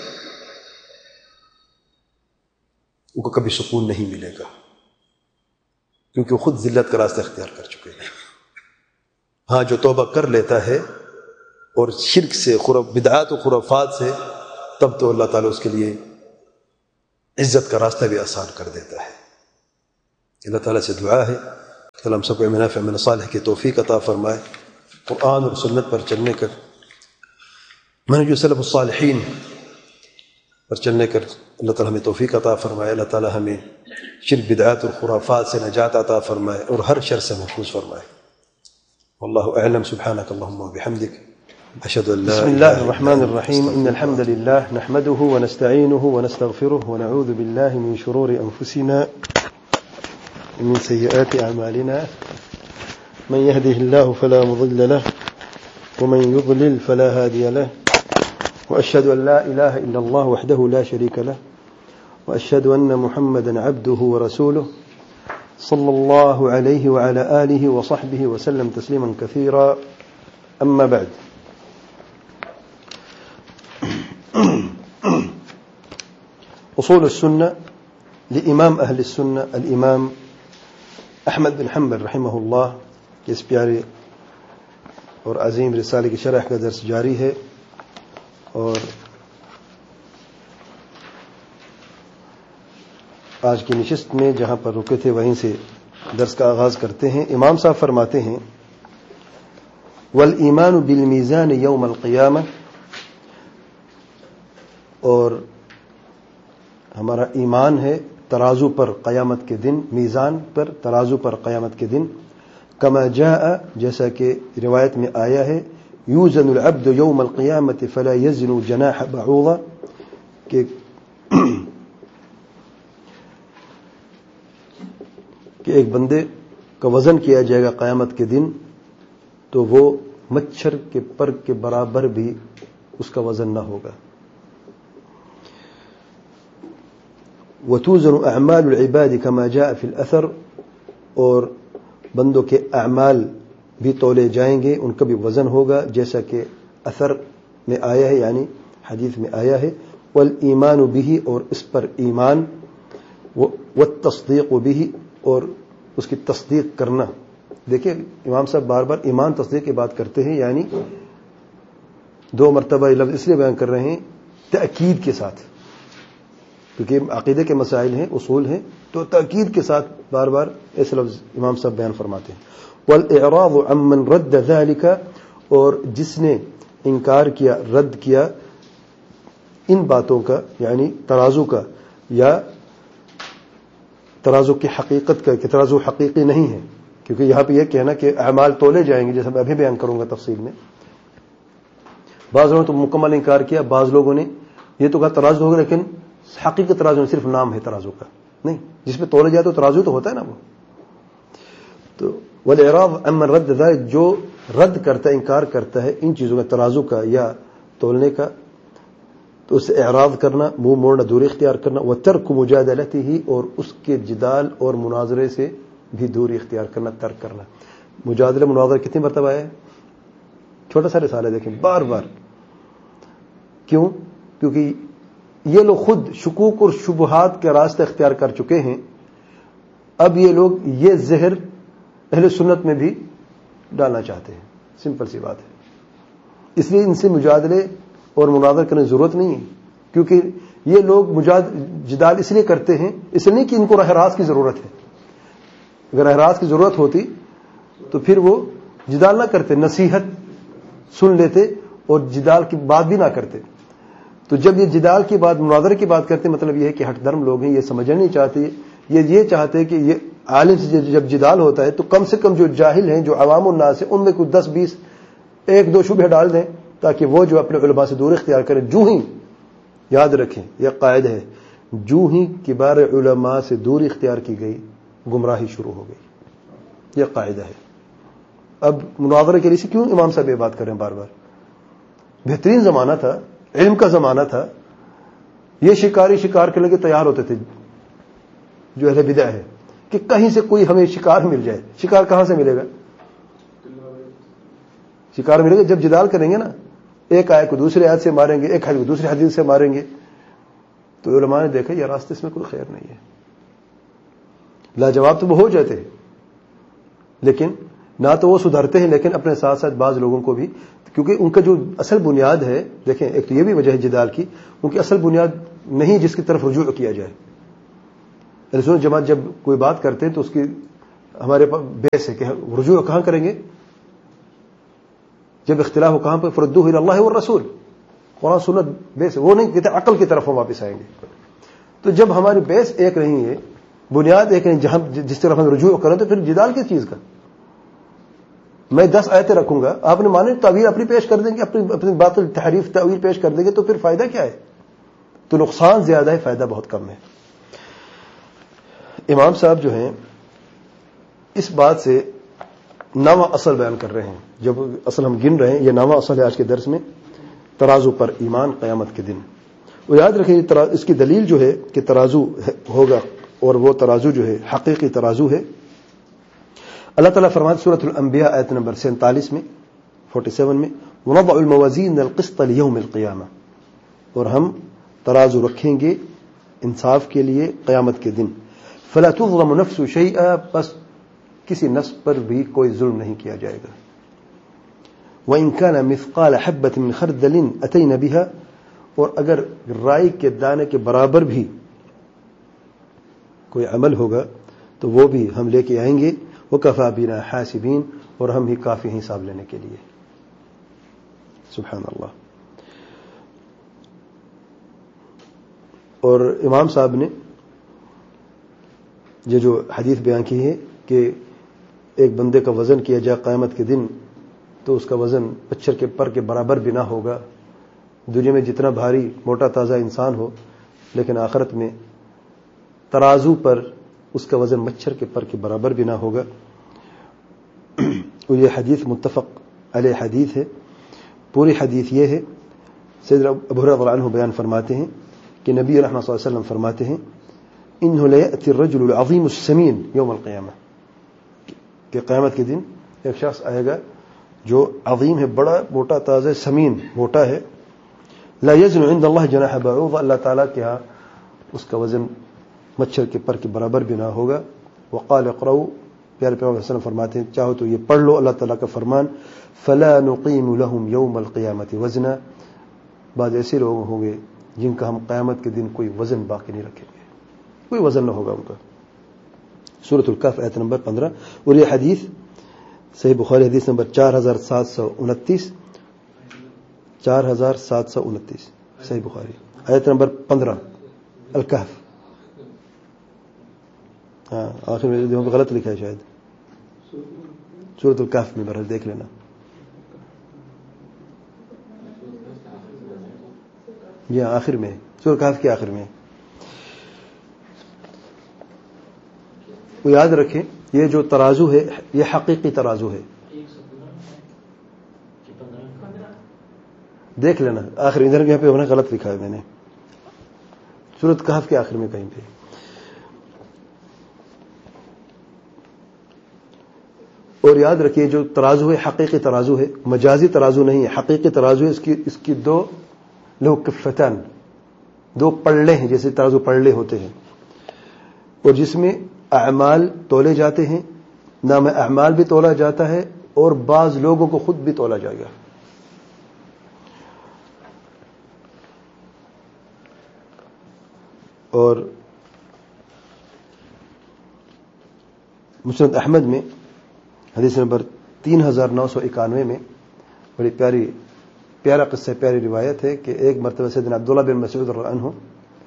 ان کو کبھی سکون نہیں ملے گا، کیونکہ وہ خود ذلت کا راستہ اختیار کر چکے ہیں. ہاں جو توبہ کر لیتا ہے اور شرک سے بدعات و خرافات سے، تب تو اللہ تعالیٰ اس کے لیے عزت کا راستہ بھی آسان کر دیتا ہے۔ اللہ تعالیٰ سے دعا ہے کہ اللہ ہم سب کو علم نافع عمل صالح کی توفیق عطا فرمائے، قرآن اور سنت پر چلنے کر، منہج سلف الصالحین پر چلنے کر اللہ تعالیٰ ہمیں توفیق عطا فرمائے۔ اللہ تعالیٰ ہمیں شرک بدعات اور خرافات سے نجات عطا فرمائے اور ہر شر سے محفوظ فرمائے۔ واللہ اعلم، سبحانک اللہم وبحمدک، اشہد ان لا بسم الله الرحمن الرحيم. إن الحمد لله نحمده ونستعينه ونستغفره ونعوذ بالله من شرور أنفسنا ومن سيئات أعمالنا. من يهده الله فلا مضل له ومن يضلل فلا هادي له. وأشهد أن لا إله إلا الله وحده لا شريك له وأشهد أن محمدا عبده ورسوله صلى الله عليه وعلى آله وصحبه وسلم تسليما كثيرا. أما بعد، أصول السنة لإمام أهل السنة الإمام أحمد بن حنبل رحمہ اللہ کی اس پیارے اور عظیم رسالے کی شرح کا درس جاری ہے، اور آج کی نشست میں جہاں پر رکے تھے وہیں سے درس کا آغاز کرتے ہیں۔ امام صاحب فرماتے ہیں والایمان بالمیزان یوم القیامہ، اور ہمارا ایمان ہے ترازو پر قیامت کے دن، میزان پر ترازو پر قیامت کے دن، کما جاء جیسا کہ روایت میں آیا ہے، یوزن العبد یوم القیامت فلا یزن جناح بعوضہ، کہ ایک بندے کا وزن کیا جائے گا قیامت کے دن تو وہ مچھر کے پر کے برابر بھی اس کا وزن نہ ہوگا۔ وتوزن اعمال العباد كما جاء في الاثر، اور بندوں کے اعمال بھی تولے جائیں گے، ان کا بھی وزن ہوگا جیسا کہ اثر میں آیا ہے، یعنی حدیث میں آیا ہے۔ والایمان به، اور اس پر ایمان، والتصدیق به، اور اس کی تصدیق کرنا۔ دیکھیں امام صاحب بار بار ایمان تصدیق کی بات کرتے ہیں، یعنی دو مرتبہ یہ لفظ اس لیے بیان کر رہے ہیں تأکید کے ساتھ، کیونکہ عقیدے کے مسائل ہیں، اصول ہیں، تو تأکید کے ساتھ بار بار ایسے لفظ امام صاحب بیان فرماتے ہیں۔ والاعراض عمن رد ذلك، اور جس نے انکار کیا، رد کیا ان باتوں کا، یعنی ترازو کا، یا ترازو کی حقیقت کا، کہ ترازو حقیقی نہیں ہے، کیونکہ یہاں پہ یہ کہنا کہ اعمال تولے جائیں گے، جیسا میں ابھی بیان کروں گا تفصیل میں۔ بعض لوگوں نے تو مکمل انکار کیا، بعض لوگوں نے یہ تو کہا ترازو ہوگا، لیکن حقیقت ترازو صرف نام ہے ترازو کا نہیں، جس پہ تولے جائے تو ترازو تو ہوتا ہے نا وہ۔ تو والاعراض عمن رد ذلك، جو رد کرتا ہے، انکار کرتا ہے ان چیزوں کا، ترازو کا یا تولنے کا، تو اس سے اعراض کرنا، منہ موڑنا، دوری اختیار کرنا۔ وترک مجادلته، اور اس کے جدال اور مناظرے سے بھی دوری اختیار کرنا، ترک کرنا۔ مجادلہ مناظرہ کتنی مرتبہ ہے؟ چھوٹا سا رسالہ دیکھیں، بار بار۔ کیوں؟ کیونکہ یہ لوگ خود شکوک اور شبہات کے راستے اختیار کر چکے ہیں، اب یہ لوگ یہ زہر اہل سنت میں بھی ڈالنا چاہتے ہیں، سمپل سی بات ہے۔ اس لیے ان سے مجادلے اور مناظر کرنے کی ضرورت نہیں ہے، کیونکہ یہ لوگ جدال اس لیے کرتے ہیں، اس لیے نہیں کہ ان کو راہ راست کی ضرورت ہے۔ اگر راہ راست کی ضرورت ہوتی تو پھر وہ جدال نہ کرتے، نصیحت سن لیتے اور جدال کی بات بھی نہ کرتے۔ تو جب یہ جدال کی بات، مناظرے کی بات کرتے، مطلب یہ ہے کہ ہٹ درم لوگ ہیں، یہ سمجھنا نہیں چاہتے، یہ چاہتے ہیں کہ یہ عالم سے جب جدال ہوتا ہے تو کم سے کم جو جاہل ہیں، جو عوام الناس ہیں، ان میں کچھ 10-20 ایک دو شبہ ڈال دیں، تاکہ وہ جو اپنے علماء سے دور اختیار کریں۔ جو ہی یاد رکھیں، یہ قاعدہ ہے، جو ہی کبار علماء سے دوری اختیار کی گئی، گمراہی شروع ہو گئی، یہ قاعدہ ہے۔ اب مناظرے کے لیے کیوں امام صاحب یہ بات کر رہے ہیں بار بار؟ بہترین زمانہ تھا، علم کا زمانہ تھا، یہ شکاری شکار کرنے کے تیار ہوتے تھے جو اہل بدع ہے، کہ کہیں سے کوئی ہمیں شکار مل جائے۔ شکار کہاں سے ملے گا؟ شکار ملے گا جب جدال کریں گے نا، ایک آیت کو دوسری آیت سے ماریں گے، ایک حدیث کو دوسری حدیث سے ماریں گے۔ تو علماء نے دیکھا یہ راستے اس میں کوئی خیر نہیں ہے، لاجواب تو وہ ہو جاتے ہیں، لیکن نہ تو وہ سدھرتے ہیں، لیکن اپنے ساتھ ساتھ بعض لوگوں کو بھی کیونکہ ان کا جو اصل بنیاد ہے، دیکھیں ایک تو یہ بھی وجہ ہے جدال کی، ان کی اصل بنیاد نہیں جس کی طرف رجوع کیا جائے. اہل سنت جماعت جب کوئی بات کرتے ہیں تو اس کی ہمارے بیس ہے کہ رجوع کہاں کریں گے؟ جب اختلاف ہو کہاں پہ؟ فردوہ الی اللہ والرسول، قرآن سنت بیس ہے. وہ نہیں کہتے عقل کی طرف ہم واپس آئیں گے. تو جب ہماری بیس ایک نہیں ہے، بنیاد ایک نہیں، جہاں جس طرف ہم رجوع کریں تو پھر جدال کس چیز کا؟ میں 10 آیتیں رکھوں گا، آپ نے مانے تعویل اپنی پیش کر دیں گے، اپنی باطل تحریف تعویل پیش کر دیں گے، تو پھر فائدہ کیا ہے؟ تو نقصان زیادہ ہے، فائدہ بہت کم ہے. امام صاحب جو ہیں اس بات سے 9واں اصل بیان کر رہے ہیں. جب اصل ہم گن رہے ہیں، یہ 9واں اصل ہے آج کے درس میں، ترازو پر ایمان قیامت کے دن. وہ یاد رکھیں اس کی دلیل جو ہے کہ ترازو ہوگا، اور وہ ترازو جو ہے حقیقی ترازو ہے. اللہ تعالیٰ فرماتے سورۃ الانبیاء آیت نمبر 47 میں 47 میں وَنَضَعُ الْمَوَازِينَ الْقِسْطَ لِيَوْمِ الْقِيَامَةِ، اور ہم ترازو رکھیں گے انصاف کے لیے قیامت کے دن. فَلَا تُظْلَمُ نَفْسُ شَيْئًا، بس کسی نفس پر بھی کوئی ظلم نہیں کیا جائے گا. وَإِن كَانَ مِثْقَالَ حَبَّةٍ مِّنْ خَرْدَلٍ أَتَيْنَا بِهَا، اور اگر رائی کے دانے کے برابر بھی کوئی عمل ہوگا تو وہ بھی ہم لے کے آئیں گے. وَكَفَى بِنَا حَاسِبِينَ، اور ہم ہی کافی ہیں حساب لینے کے لیے. سبحان اللہ. اور امام صاحب نے یہ جو حدیث بیان کی ہے کہ ایک بندے کا وزن کیا جائے قیامت کے دن تو اس کا وزن مچھر کے پر کے برابر بھی نہ ہوگا. دنیا میں جتنا بھاری موٹا تازہ انسان ہو، لیکن آخرت میں ترازو پر اس کا وزن مچھر کے پر کے برابر بھی نہ ہوگا. اور یہ حدیث متفق علیہ حدیث ہے. پوری حدیث یہ ہے، سیدنا ابو ہریرہ رضی اللہ عنہ بیان فرماتے ہیں کہ نبی رحمۃ صلی اللہ علیہ وسلم فرماتے ہیں انہ لیأتی الرجل العظیم السمین یوم القیامہ، کہ قیامت کے دن ایک شخص آئے گا جو عظیم ہے، بڑا موٹا تازہ سمین موٹا ہے. لا یزن عند اللہ جناح بعوضہ، اللہ تعالیٰ کے ہاں اس کا وزن مچھر کے پر کے برابر بھی نہ ہوگا. وقال اقرؤوا، پیارے پیغمبر صلی اللہ علیہ وسلم فرماتے ہیں چاہو تو یہ پڑھ لو اللہ تعالیٰ کا فرمان، فلا نقیم لهم یوم القیامۃ وزنا، بعض ایسے لوگ ہوں گے جن کا ہم قیامت کے دن کوئی وزن باقی نہیں رکھیں گے، کوئی وزن نہ ہوگا ان کا. سورۃ الکہف آیت نمبر 15. اور یہ حدیث صحیح بخاری حدیث نمبر 4729، 4729 صحیح بخاری آیت نمبر 15 الکہف. ہاں آخر میں غلط لکھا ہے شاید، سورۃ الکہف میں بہرحال دیکھ لینا. یہ آخر میں سورۃ الکہف کے آخر میں. وہ یاد رکھیں یہ جو ترازو ہے یہ حقیقی ترازو ہے. دیکھ لینا آخر ادھر یہاں پہ ہونا غلط لکھا ہے میں نے، سورۃ کہف کے آخر میں کہیں پہ. اور یاد رکھیے جو ترازو ہے حقیقی ترازو ہے، مجازی ترازو نہیں ہے، حقیقی ترازو ہے. اس کی دو لو کفتان، دو پلڑے ہیں، جیسے ترازو پلڑے ہوتے ہیں، اور جس میں اعمال تولے جاتے ہیں، نام اعمال بھی تولا جاتا ہے اور بعض لوگوں کو خود بھی تولا جائے گا. اور مسند احمد میں حدیث نمبر 3991 میں بڑی پیارا قصہ، پیاری روایت ہے کہ ایک مرتبہ سیدنا عبداللہ بن مسعود رضی اللہ عنہ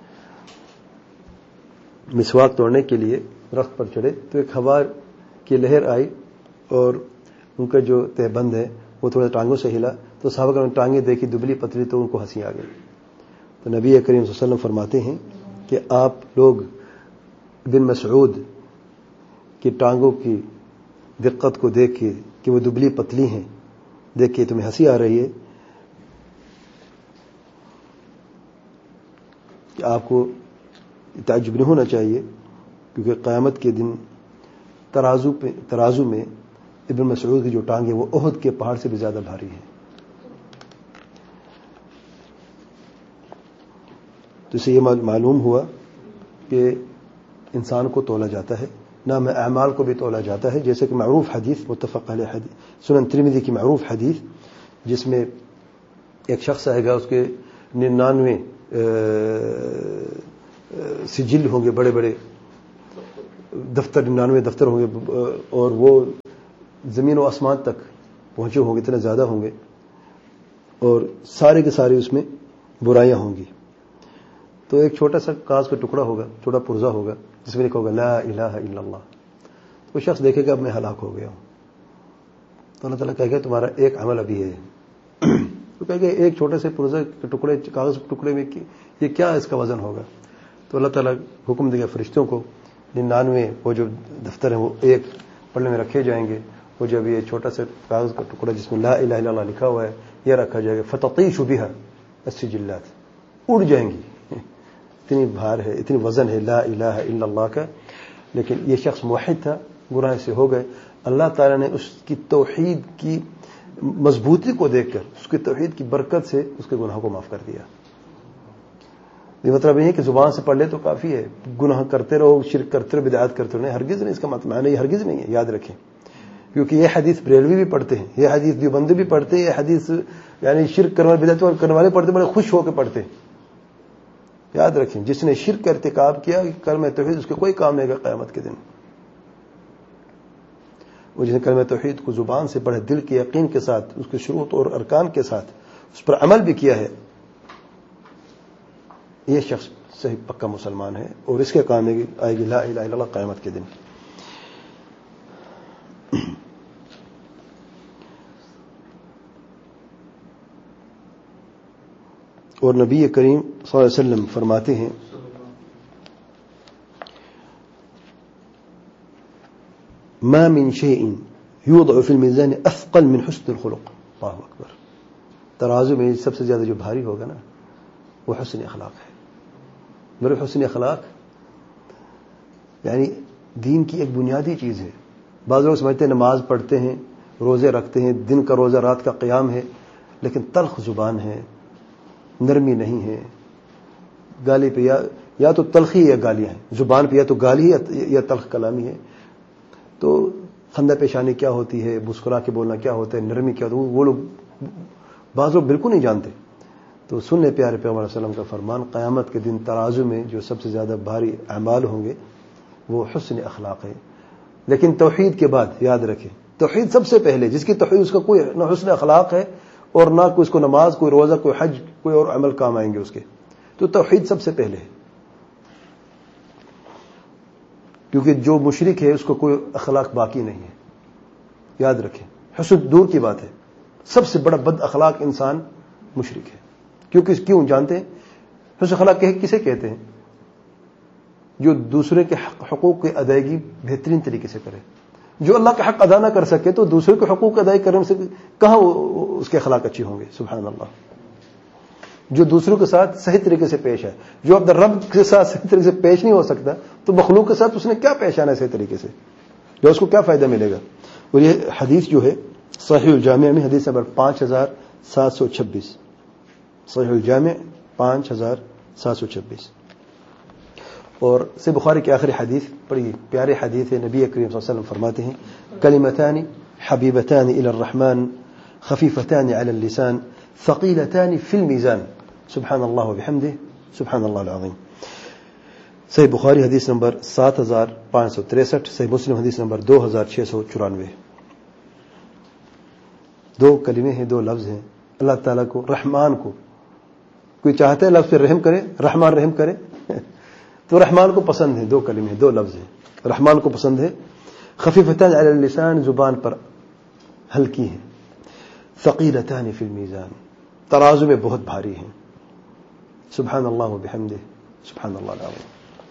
مسواک توڑنے کے لیے درخت پر چڑھے تو ایک ہوا کی لہر آئی اور ان کا جو تہبند ہے وہ تھوڑا ٹانگوں سے ہلا، تو صحابہ نے ٹانگیں دیکھی دبلی پتلی تو ان کو ہنسی آ گئی. تو نبی کریم صلی اللہ علیہ وسلم فرماتے ہیں کہ آپ لوگ بن مسعود کی ٹانگوں کی دقت کو دیکھ کے کہ وہ دبلی پتلی ہیں دیکھ کے تمہیں ہنسی آ رہی ہے، کہ آپ کو تعجب نہیں ہونا چاہیے، کیونکہ قیامت کے دن ترازو میں ابن مسعود کی جو ٹانگ ہے وہ احد کے پہاڑ سے بھی زیادہ بھاری ہے. تو اسے یہ معلوم ہوا کہ انسان کو تولا جاتا ہے، نام اعمال کو بھی تولا جاتا ہے، جیسے کہ معروف حدیث متفق علیہ حدیث سنن ترمذی کی معروف حدیث جس میں ایک شخص آئے گا، اس کے 99 سجل ہوں گے، بڑے بڑے دفتر، 99 دفتر ہوں گے، اور وہ زمین و آسمان تک پہنچے ہوں گے، اتنے زیادہ ہوں گے، اور سارے کے سارے اس میں برائیاں ہوں گی. تو ایک چھوٹا سا کاغذ کا ٹکڑا ہوگا، چھوٹا پرزہ ہوگا، جس میں لکھا ہوگا لا الہ الا اللہ. وہ شخص دیکھے گا اب میں ہلاک ہو گیا ہوں. تو اللہ تعالیٰ کہے گا تمہارا ایک عمل ابھی ہے. تو کہے گا ایک چھوٹے سے پرزہ کے ٹکڑے، کاغذ کے ٹکڑے میں یہ کیا اس کا وزن ہوگا؟ تو اللہ تعالیٰ حکم دے گا فرشتوں کو، 99 وہ جو دفتر ہیں وہ ایک پلڑے میں رکھے جائیں گے. وہ جب یہ چھوٹا سا کاغذ کا ٹکڑا جس میں لا الہ الا اللہ لکھا ہوا ہے یہ رکھا جائے گا، فتطیش بها السجلات، اڑ جائیں گی. اتنی بھار ہے، اتنی وزن ہے لا الہ الا اللہ کا. لیکن یہ شخص موحد تھا، گناہ سے ہو گئے. اللہ تعالیٰ نے اس کی توحید کی مضبوطی کو دیکھ کر، اس کی توحید کی برکت سے اس کے گناہوں کو معاف کر دیا. یہ مطلب نہیں ہے کہ زبان سے پڑھ لے تو کافی ہے، گناہ کرتے رہو، شرک کرتے رہو، بدعات کرتے رہو. ہرگز نہیں، اس کا مطلب یہ ہرگز نہیں ہے، یاد رکھیں. کیونکہ یہ حدیث بریلوی بھی پڑھتے ہیں، یہ حدیث دیوبندی بھی پڑھتے ہیں، یہ حدیث یعنی شرک کرنے والے، بدعت کرنے والے پڑھتے، بڑے خوش ہو کے پڑھتے ہیں. یاد رکھیں، جس نے شرک کا ارتکاب کیا، کلمہ توحید اس کے کوئی کام نہیں گا قیامت کے دن. وہ جس نے کلمہ توحید کو زبان سے پڑھے، دل کے یقین کے ساتھ، اس کے شروط اور ارکان کے ساتھ اس پر عمل بھی کیا ہے، یہ شخص صحیح پکا مسلمان ہے، اور اس کے کام میں آئے گی لا الہ الا اللہ قیامت کے دن. اور نبی کریم صلی اللہ علیہ وسلم فرماتے ہیں ما من شيء يوضع في الميزان اثقل من حسن الخلق. اللہ اکبر. ترازو میں سب سے زیادہ جو بھاری ہوگا نا وہ حسن اخلاق ہے. میرے حسن اخلاق یعنی دین کی ایک بنیادی چیز ہے. بعض لوگ سمجھتے ہیں نماز پڑھتے ہیں، روزے رکھتے ہیں، دن کا روزہ رات کا قیام ہے، لیکن تلخ زبان ہے، نرمی نہیں ہے. گالی پہ یا تو تلخی یا گالیاں ہیں، زبان پہ یا تو گالی یا تلخ کلامی ہے. تو خندہ پیشانی کیا ہوتی ہے، مسکرا کے بولنا کیا ہوتا ہے، نرمی کیا ہوتا ہے، وہ لوگ بعض لوگ بالکل نہیں جانتے. تو سن لے پیارے پیغمبر صلی اللہ علیہ وسلم کا فرمان، قیامت کے دن ترازو میں جو سب سے زیادہ بھاری اعمال ہوں گے وہ حسن اخلاق ہے. لیکن توحید کے بعد یاد رکھیں، توحید سب سے پہلے. جس کی توحید اس کا کوئی نہ حسن اخلاق ہے اور نہ کوئی اس کو نماز، کوئی روزہ، کوئی حج، کوئی اور عمل کام آئیں گے اس کے. تو توحید سب سے پہلے ہے، کیونکہ جو مشرک ہے اس کو کوئی اخلاق باقی نہیں ہے. یاد رکھیں، حسد دور کی بات ہے، سب سے بڑا بد اخلاق انسان مشرک ہے. کیوں جانتے ہیں؟ حسن اخلاق کسے کہتے ہیں؟ جو دوسرے کے حقوق کی ادائیگی بہترین طریقے سے کرے. جو اللہ کا حق ادا نہ کر سکے تو دوسرے کے حقوق ادائیگی کرنے سے کہاں اس کے اخلاق اچھی ہوں گے؟ سبحان اللہ. جو دوسروں کے ساتھ صحیح طریقے سے پیش ہے، جو اپنے رب کے ساتھ صحیح طریقے سے پیش نہیں ہو سکتا تو مخلوق کے ساتھ اس نے کیا پیش آنا ہے صحیح طریقے سے؟ جو اس کو کیا فائدہ ملے گا؟ اور یہ حدیث جو ہے صحیح الجامع میں حدیث نمبر 5726، صحیح الجامع 5726. اور سے بخاری کی آخری حدیث بڑی پیارے حدیث ہے. نبی کریم صلی اللہ علیہ وسلم فرماتے ہیں کلمتان حبیبتان الی الرحمن خفیفتان علی اللسان ثقیلتان فی المیزان سبحان اللہ وبحمدہ سبحان اللہ العظیم. صحیح بخاری حدیث نمبر 7563، صحیح مسلم حدیث نمبر 2694. دو کلمے ہیں، دو لفظ ہیں. اللہ تعالیٰ کو، رحمان کو، کوئی چاہتا ہے لفظ پہ رحم کرے، رحمان رحم کرے تو رحمان کو پسند ہے. دو کلمے ہیں، دو لفظ ہیں، رحمان کو پسند ہے. خفیفتان علی اللسان، زبان پر ہلکی ہیں. ثقیلتان فی المیزان، ترازو میں بہت بھاری ہیں. سبحان اللہ وبحمدہ سبحان اللہ العظیم.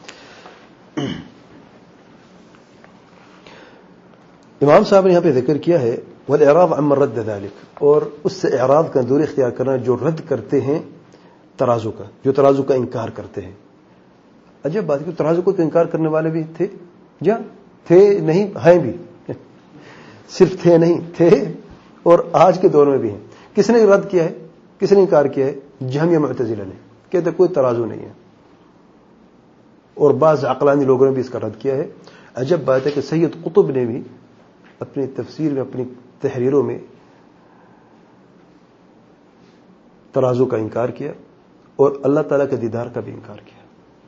امام صاحب نے یہاں پہ ذکر کیا ہے والاعراض عمن رد ذلك، اور اس سے اعراض کا دور اختیار کرنا جو رد کرتے ہیں ترازو کا، جو ترازو کا انکار کرتے ہیں. عجب بات ہے، ترازو کو تو انکار کرنے والے بھی تھے، جا تھے نہیں ہیں بھی، صرف تھے نہیں تھے، اور آج کے دور میں بھی ہیں. کس نے رد کیا ہے، کس نے انکار کیا ہے؟ جہمیہ معتزلہ نے. کہتے کوئی ترازو نہیں ہے. اور بعض عقلانی لوگوں نے بھی اس کا رد کیا ہے. عجب بات ہے کہ سید قطب نے بھی اپنی تفسیر میں، اپنی تحریروں میں ترازو کا انکار کیا اور اللہ تعالیٰ کے دیدار کا بھی انکار کیا.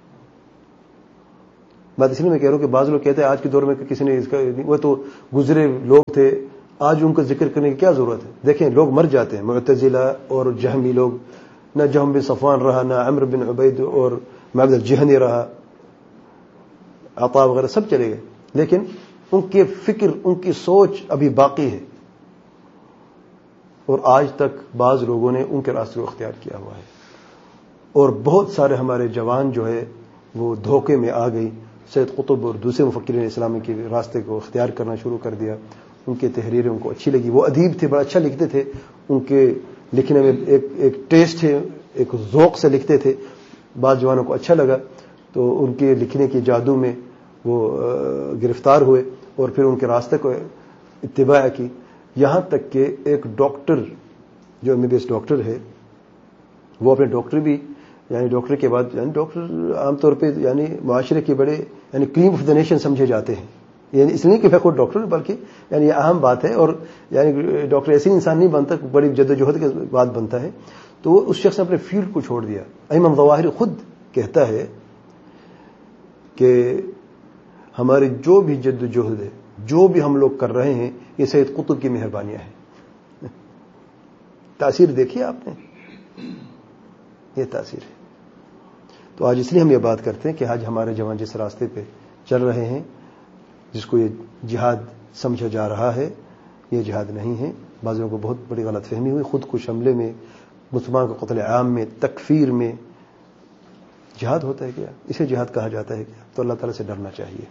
بات اس لیے میں کہہ رہا ہوں کہ بعض لوگ کہتے ہیں آج کے دور میں کہ کسی نے اس کا، وہ تو گزرے لوگ تھے، آج ان کا ذکر کرنے کی کیا ضرورت ہے. دیکھیں لوگ مر جاتے ہیں، معتزلہ اور جہمی لوگ، نہ جہم بن صفوان رہا، نہ عمرو بن عبید اور معبد الجہنی رہا، عطا وغیرہ سب چلے گئے، لیکن ان کے فکر، ان کی سوچ ابھی باقی ہے، اور آج تک بعض لوگوں نے ان کے راستے کو اختیار کیا ہوا ہے. اور بہت سارے ہمارے جوان جو ہے وہ دھوکے میں آ گئی، سید قطب اور دوسرے مفکرین اسلامی کے راستے کو اختیار کرنا شروع کر دیا. ان کی تحریریں ان کو اچھی لگی، وہ ادیب تھے، بڑا اچھا لکھتے تھے، ان کے لکھنے میں ایک ٹیسٹ ہے، ایک ذوق سے لکھتے تھے. بعض جوانوں کو اچھا لگا تو ان کے لکھنے کے جادو میں وہ گرفتار ہوئے اور پھر ان کے راستے کو اتباع کی. یہاں تک کہ ایک ڈاکٹر جو MBBS ڈاکٹر ہے، وہ اپنے ڈاکٹر بھی، یعنی ڈاکٹر کے بعد، یعنی ڈاکٹر عام طور پہ یعنی معاشرے کے بڑے یعنی کریم آف دا نیشن سمجھے جاتے ہیں. یعنی اس لیے کہ میں خود ڈاکٹر، بلکہ یعنی یہ اہم بات ہے. اور یعنی ڈاکٹر ایسے انسان نہیں بنتا، بڑی جدوجہد کے بعد بنتا ہے. تو اس شخص نے اپنے فیلڈ کو چھوڑ دیا. امام ظواہری خود کہتا ہے کہ ہماری جو بھی جدوجہد ہے، جو بھی ہم لوگ کر رہے ہیں، یہ سید قطب کی مہربانیاں ہیں. تاثیر دیکھیے آپ نے، یہ تاثیر ہے. تو آج اس لیے ہم یہ بات کرتے ہیں کہ آج ہمارے جوان جس راستے پہ چل رہے ہیں، جس کو یہ جہاد سمجھا جا رہا ہے، یہ جہاد نہیں ہے. بعض لوگوں کو بہت بڑی غلط فہمی ہوئی. خود کش حملے میں، مسلمان کو قتل عام میں، تکفیر میں جہاد ہوتا ہے کیا؟ اسے جہاد کہا جاتا ہے کیا؟ تو اللہ تعالیٰ سے ڈرنا چاہیے.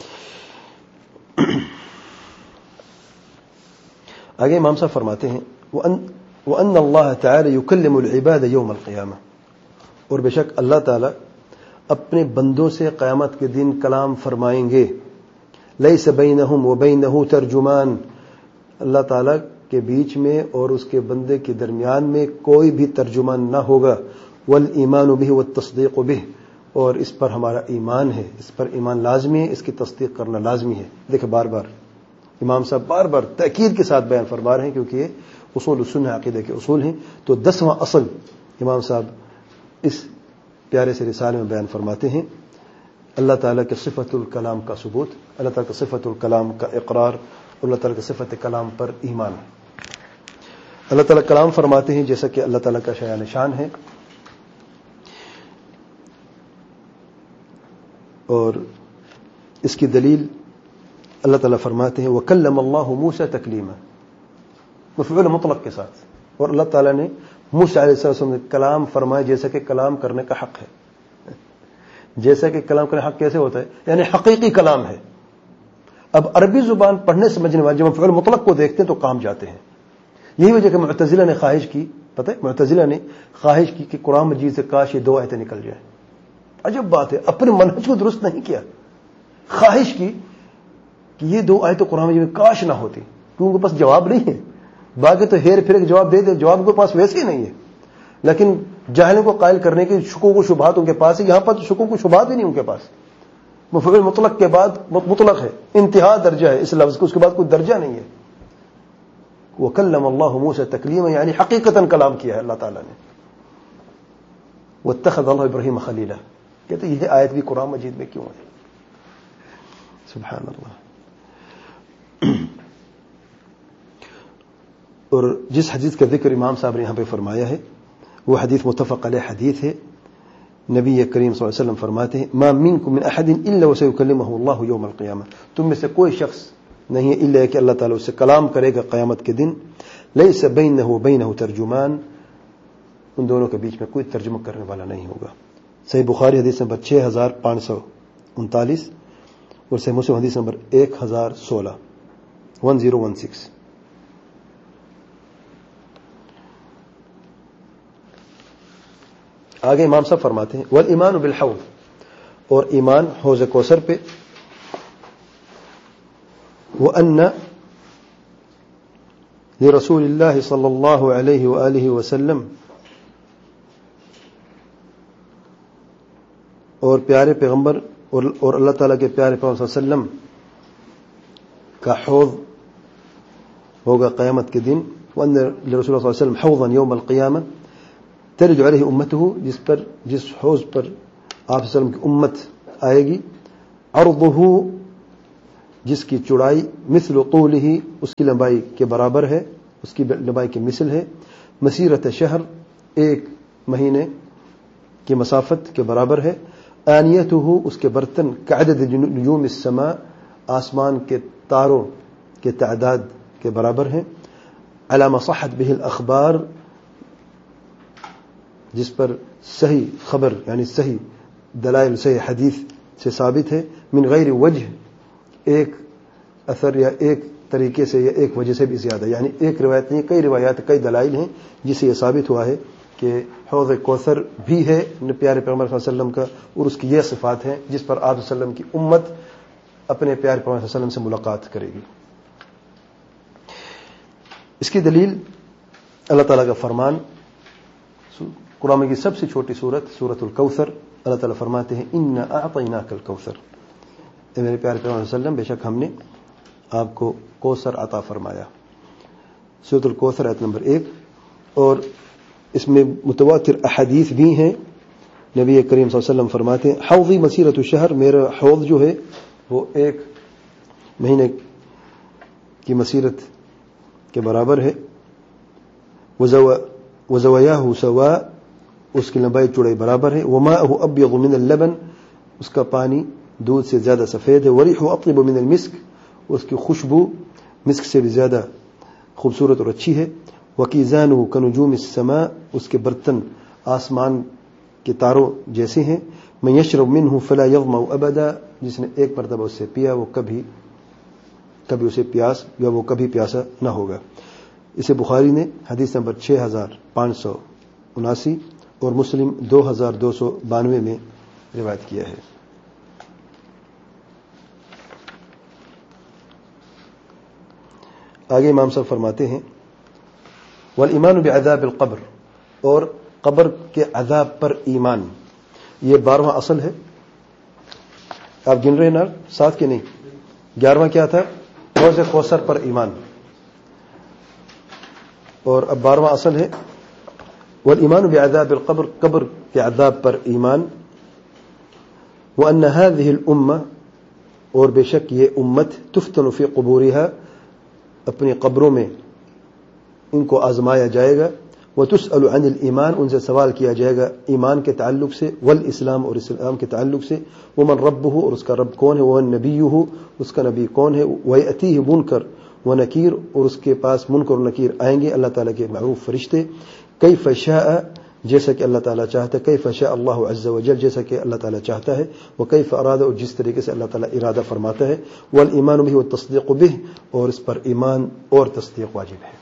آگے امام صاحب فرماتے ہیں وَأَنَّ اللَّهَ تَعَالَى يُكَلِّمُ الْعِبَادَ يَوْمَ الْقِيَامَةِ، اور بے شک اللہ تعالیٰ اپنے بندوں سے قیامت کے دن کلام فرمائیں گے. لَيْسَ بَيْنَهُمْ وَبَيْنَهُ تَرْجُمَانٌ، اللہ تعالیٰ کے بیچ میں اور اس کے بندے کے درمیان میں کوئی بھی ترجمان نہ ہوگا. وَالْإِيمَانُ بِهِ وَالتَّصْدِيقُ بِهِ، اور اس پر ہمارا ایمان ہے، اس پر ایمان لازمی ہے، اس کی تصدیق کرنا لازمی ہے. دیکھیں بار بار امام صاحب بار بار تاکید کے ساتھ بیان فرما رہے ہیں، کیونکہ یہ اصول السنہ عقیدہ کے اصول ہیں. تو 10واں اصل امام صاحب اس پیارے سے رسالے میں بیان فرماتے ہیں. اللہ تعالیٰ کے صفت الکلام کا ثبوت، اللہ تعالیٰ کے صفت الکلام کا اقرار، اور اللہ تعالیٰ کے صفت کلام پر ایمان. اللہ تعالیٰ کلام فرماتے ہیں جیسا کہ اللہ تعالیٰ کا شایان شان ہے. اور اس کی دلیل اللہ تعالیٰ فرماتے ہیں وَكَلَّمَ اللَّهُ مُوسَى تَكْلِيمًا، مفعول مطلق کے ساتھ. اور اللہ تعالیٰ نے موسیٰ علیہ السلام نے کلام فرمایا جیسا کہ کلام کرنے کا حق ہے. جیسا کہ کلام کرنے کا حق کیسے ہوتا ہے؟ یعنی حقیقی کلام ہے. اب عربی زبان پڑھنے سمجھنے والے جب مفعول مطلق کو دیکھتے ہیں تو کام جاتے ہیں. یہی وجہ کہ معتزلہ نے خواہش کی، پتہ ہے معتزلہ نے خواہش کی کہ قرآن مجید سے کاش یہ 2 آیتیں نکل جائیں. عجب بات ہے، اپنے منہج کو درست نہیں کیا. خواہش کی کہ یہ 2 آیتیں قرآن مجید میں کاش نہ ہوتی، کیونکہ ان کے پاس جواب نہیں ہے. باقی تو ہیر پھر کے جواب دے دے، جواب ان کے پاس ویسے ہی نہیں ہے. لیکن جاہلوں کو قائل کرنے کی شکوک و شبہات ان کے پاس ہے. یہاں پر شکوک و شبہات بھی نہیں ان کے پاس. مفعول مطلق کے بعد مطلق ہے، انتہا درجہ ہے اس لفظ کو، اس کے بعد کوئی درجہ نہیں ہے. وَكَلَّمَ اللَّهُ مُوسَى تَكْلِيمًا، یعنی حقیقتاً کلام کیا ہے اللہ تعالیٰ نے. وَاتَّخَذَ اللَّهُ إِبْرَاهِيمَ خَلِيلًا، کہتے یہ آیت بھی قرآن مجید میں کیوں ہے؟ سبحان اللہ. اور جس حدیث کا ذکر امام صاحب نے یہاں پہ فرمایا ہے وہ حدیث متفق علیہ حدیث ہے. نبی کریم صلی اللہ علیہ وسلم فرماتے ہیں ما منکم من احد الا وسيكلمه الله يوم القيامه، تم میں سے کوئی شخص نہیں ہے الا کہ اللہ تعالیٰ اس سے کلام کرے گا قیامت کے دن. ليس بينه وبينه ترجمان، ان دونوں کے بیچ میں کوئی ترجمہ کرنے والا نہیں ہوگا. صحیح بخاری حدیث نمبر 6539 اور صحیح مسلم حدیث نمبر 1016 1016. آگے امام صاحب فرماتے ہیں والایمان بالحوض، اور ایمان حوض کوثر پہ. وان لرسول اللہ صلی اللہ علیہ وآلہ وسلم، اور پیارے پیغمبر اور اللہ تعالیٰ کے پیارے پیغمبر صلی اللہ علیہ وسلم کا حوض ہوگا قیامت کے دن. وان لرسول اللہ صلی اللہ علیہ وسلم حوضا یوم القیامہ، ترج علیہ امتہ، جس حوض پر آپ صلی اللہ علیہ وسلم کی امت آئے گی، عرضہ، جس کی چوڑائی مثل طولہ، اس کی لمبائی کے برابر ہے، اس کی لمبائی کی مثل ہے، مسیرت شہر، ایک مہینے کی مسافت کے برابر ہے، آنیتہ، اس کے برتن کعدد نجوم السماء، آسمان کے تاروں کے تعداد کے برابر ہیں، علی ما صحت بہ الاخبار، جس پر صحیح خبر یعنی صحیح دلائل صحیح حدیث سے ثابت ہے، من غیر وجہ، ایک اثر یا ایک طریقے سے یا ایک وجہ سے بھی زیادہ، یعنی ایک روایت نہیں، کئی روایات، کئی دلائل ہیں جس سے یہ ثابت ہوا ہے کہ حوض کوثر بھی ہے پیارے پیغمبر صلی اللہ علیہ وسلم کا، اور اس کی یہ صفات ہیں جس پر آپ صلی اللہ علیہ وسلم کی امت اپنے پیارے پیغمبر صلی اللہ علیہ وسلم سے ملاقات کرے گی۔ اس کی دلیل اللہ تعالیٰ کا فرمان، قرآن کی سب سے چھوٹی سورۃ الکوثر، اللہ تعالیٰ فرماتے ہیں انا اعطیناک الکوثر، اے میرے پیارے پیغمبر صلی اللہ علیہ وسلم، بے شک ہم نے آپ کو کوثر عطا فرمایا۔ سورۃ الکوثر آیت نمبر 1۔ اور اس میں متواتر احادیث بھی ہیں، نبی کریم صلی اللہ علیہ وسلم فرماتے ہیں حوضی مسیرۃ الشہر، میرا حوض جو ہے وہ ایک مہینے کی مسیرت کے برابر ہے، وزوایاہ سواء، اس کی لمبائی چوڑائی برابر ہے، وماءہ ابیض من اللبن، اس کا پانی دودھ سے زیادہ سفید ہے، وریحہ اطیب من المسک، اس کی خوشبو مسک سے بھی زیادہ خوبصورت اور اچھی ہے، وکیزانہ کنجوم السماء، اس کے برتن آسمان کے تاروں جیسے ہیں، من یشرب منہ فلا یظمأ ابدا، جس نے ایک مرتبہ اس سے پیا وہ کبھی اسے پیاس یا وہ کبھی پیاسا نہ ہوگا۔ اسے بخاری نے حدیث نمبر 6579 اور مسلم 2292 میں روایت کیا ہے۔ آگے امام صاحب فرماتے ہیں والایمان بعذاب القبر، اور قبر کے عذاب پر ایمان، یہ 12واں اصل ہے۔ آپ گن رہے ہیں نا ساتھ کے نہیں؟ 11واں کیا تھا؟ حوض کوثر پر ایمان، اور اب 12واں اصل ہے والایمان بعذاب القبر، قبر کے عذاب پر ایمان، وان هذه الامه، اور بے شک یہ امت تفتن فی قبورها، اپنی قبروں میں ان کو آزمایا جائے گا، وتسأل عن الایمان، ان سے سوال کیا جائے گا ایمان کے تعلق سے، والاسلام، اور اسلام کے تعلق سے، ومن ربہ، اور اس کا رب کون ہے، ومن نبیہ، اس کا نبی کون ہے، ویأتیہ منکر ونکیر، اور اس کے پاس منکر و نکیر آئیں گے اللہ تعالیٰ کے معروف فرشتے، کیف شاء، جیسا کہ اللہ تعالیٰ چاہتا ہے، کیف شاء اللہ عز وجل، جیسا کہ اللہ تعالیٰ چاہتا ہے، وکیف اراد، اور جس طریقے سے اللہ تعالیٰ ارادہ فرماتا ہے، والایمان بہ والتصدیق بہ، اور اس پر ایمان اور تصدیق واجب ہے۔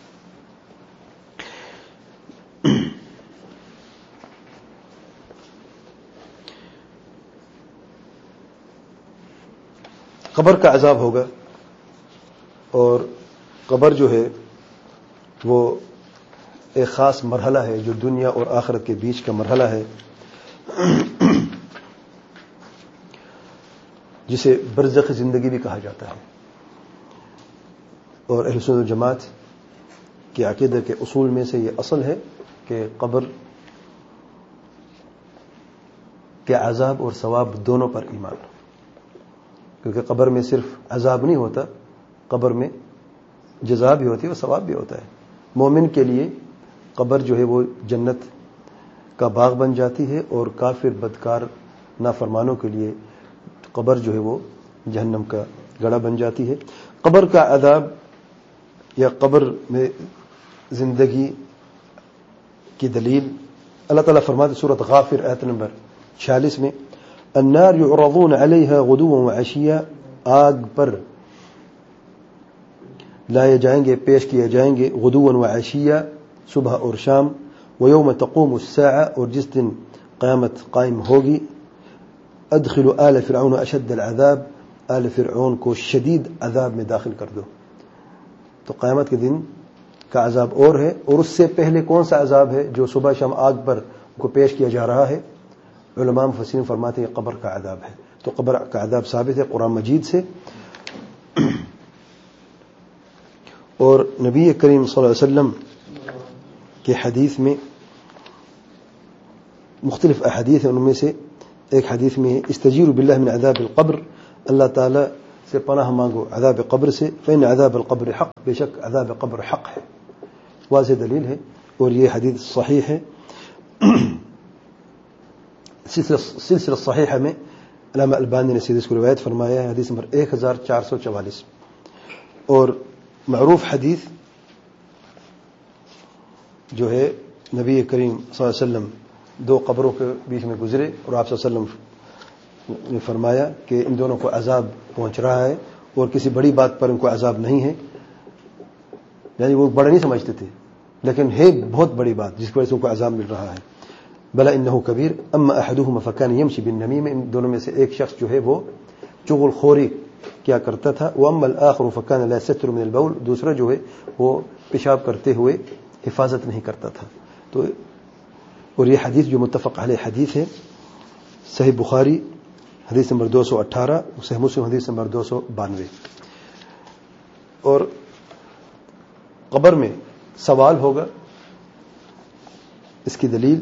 قبر کا عذاب ہوگا، اور قبر جو ہے وہ ایک خاص مرحلہ ہے جو دنیا اور آخرت کے بیچ کا مرحلہ ہے، جسے برزخ زندگی بھی کہا جاتا ہے۔ اور اہل سنت والجماعت کے عقیدہ کے اصول میں سے یہ اصل ہے کہ قبر کے عذاب اور ثواب دونوں پر ایمان، کیونکہ قبر میں صرف عذاب نہیں ہوتا، قبر میں جزا بھی ہوتی ہے اور ثواب بھی ہوتا ہے۔ مومن کے لیے قبر جو ہے وہ جنت کا باغ بن جاتی ہے، اور کافر بدکار نافرمانوں کے لیے قبر جو ہے وہ جہنم کا گڑھا بن جاتی ہے۔ قبر کا عذاب یا قبر میں زندگی کی دلیل اللہ تعالیٰ فرماتے سورۃ غافر آیت نمبر 46 میں، النار يعرضون عليها غدوا وعشيا، آگ پر لائے جائیں گے، پیش کیے جائیں گے، غدوا وعشيا، صبح اور شام، ويوم تقوم الساعة، اور جس دن قیامت قائم ہوگی، ادخلوا آل فرعون اشد العذاب، آل فرعون کو شدید عذاب میں داخل کر دو۔ تو قیامت کے دن کا عذاب اور ہے، اور اس سے پہلے کون سا عذاب ہے جو صبح شام آگ پر کو پیش کیا جا رہا ہے؟ علماء مفسرین فرماتے ہیں قبر کا عذاب ہے۔ تو قبر کا عذاب ثابت ہے قرآن مجید سے، اور نبی کریم صلی اللہ علیہ وسلم کے حدیث میں مختلف احادیث ہیں، ان میں سے ایک حدیث میں استجیر باللہ من عذاب القبر، اللہ تعالیٰ سے پناہ مانگو عذاب قبر سے، فإن عذاب القبر حق، بے شک عذاب قبر حق ہے، واضح دلیل ہے، اور یہ حدیث صحیح ہے۔ سلسلہ صحیحہ میں علامہ البانی نے اس کو روایت فرمایا ہے، حدیث نمبر 1444، اور معروف حدیث جو ہے نبی کریم صلی اللہ علیہ وسلم دو قبروں کے بیچ میں گزرے اور آپ صلی اللہ علیہ وسلم نے فرمایا کہ ان دونوں کو عذاب پہنچ رہا ہے، اور کسی بڑی بات پر ان کو عذاب نہیں ہے، یعنی وہ بڑا نہیں سمجھتے تھے، لیکن ہے بہت بڑی بات جس کی وجہ سے ان کو عذاب مل رہا ہے۔ بلا انہ کبیر، اما احدہما فکان یمشی بالنمیمہ، ان دونوں میں سے ایک شخص جو ہے وہ چغل خوری کیا کرتا تھا، واما الاخر فکان لا یستتر من البول، دوسرا جو ہے وہ پیشاب کرتے ہوئے حفاظت نہیں کرتا تھا۔ تو اور یہ حدیث جو متفق علیہ حدیث ہے، صحیح بخاری حدیث نمبر 218، صحیح مسلم حدیث نمبر 292۔ اور قبر میں سوال ہوگا، اس کی دلیل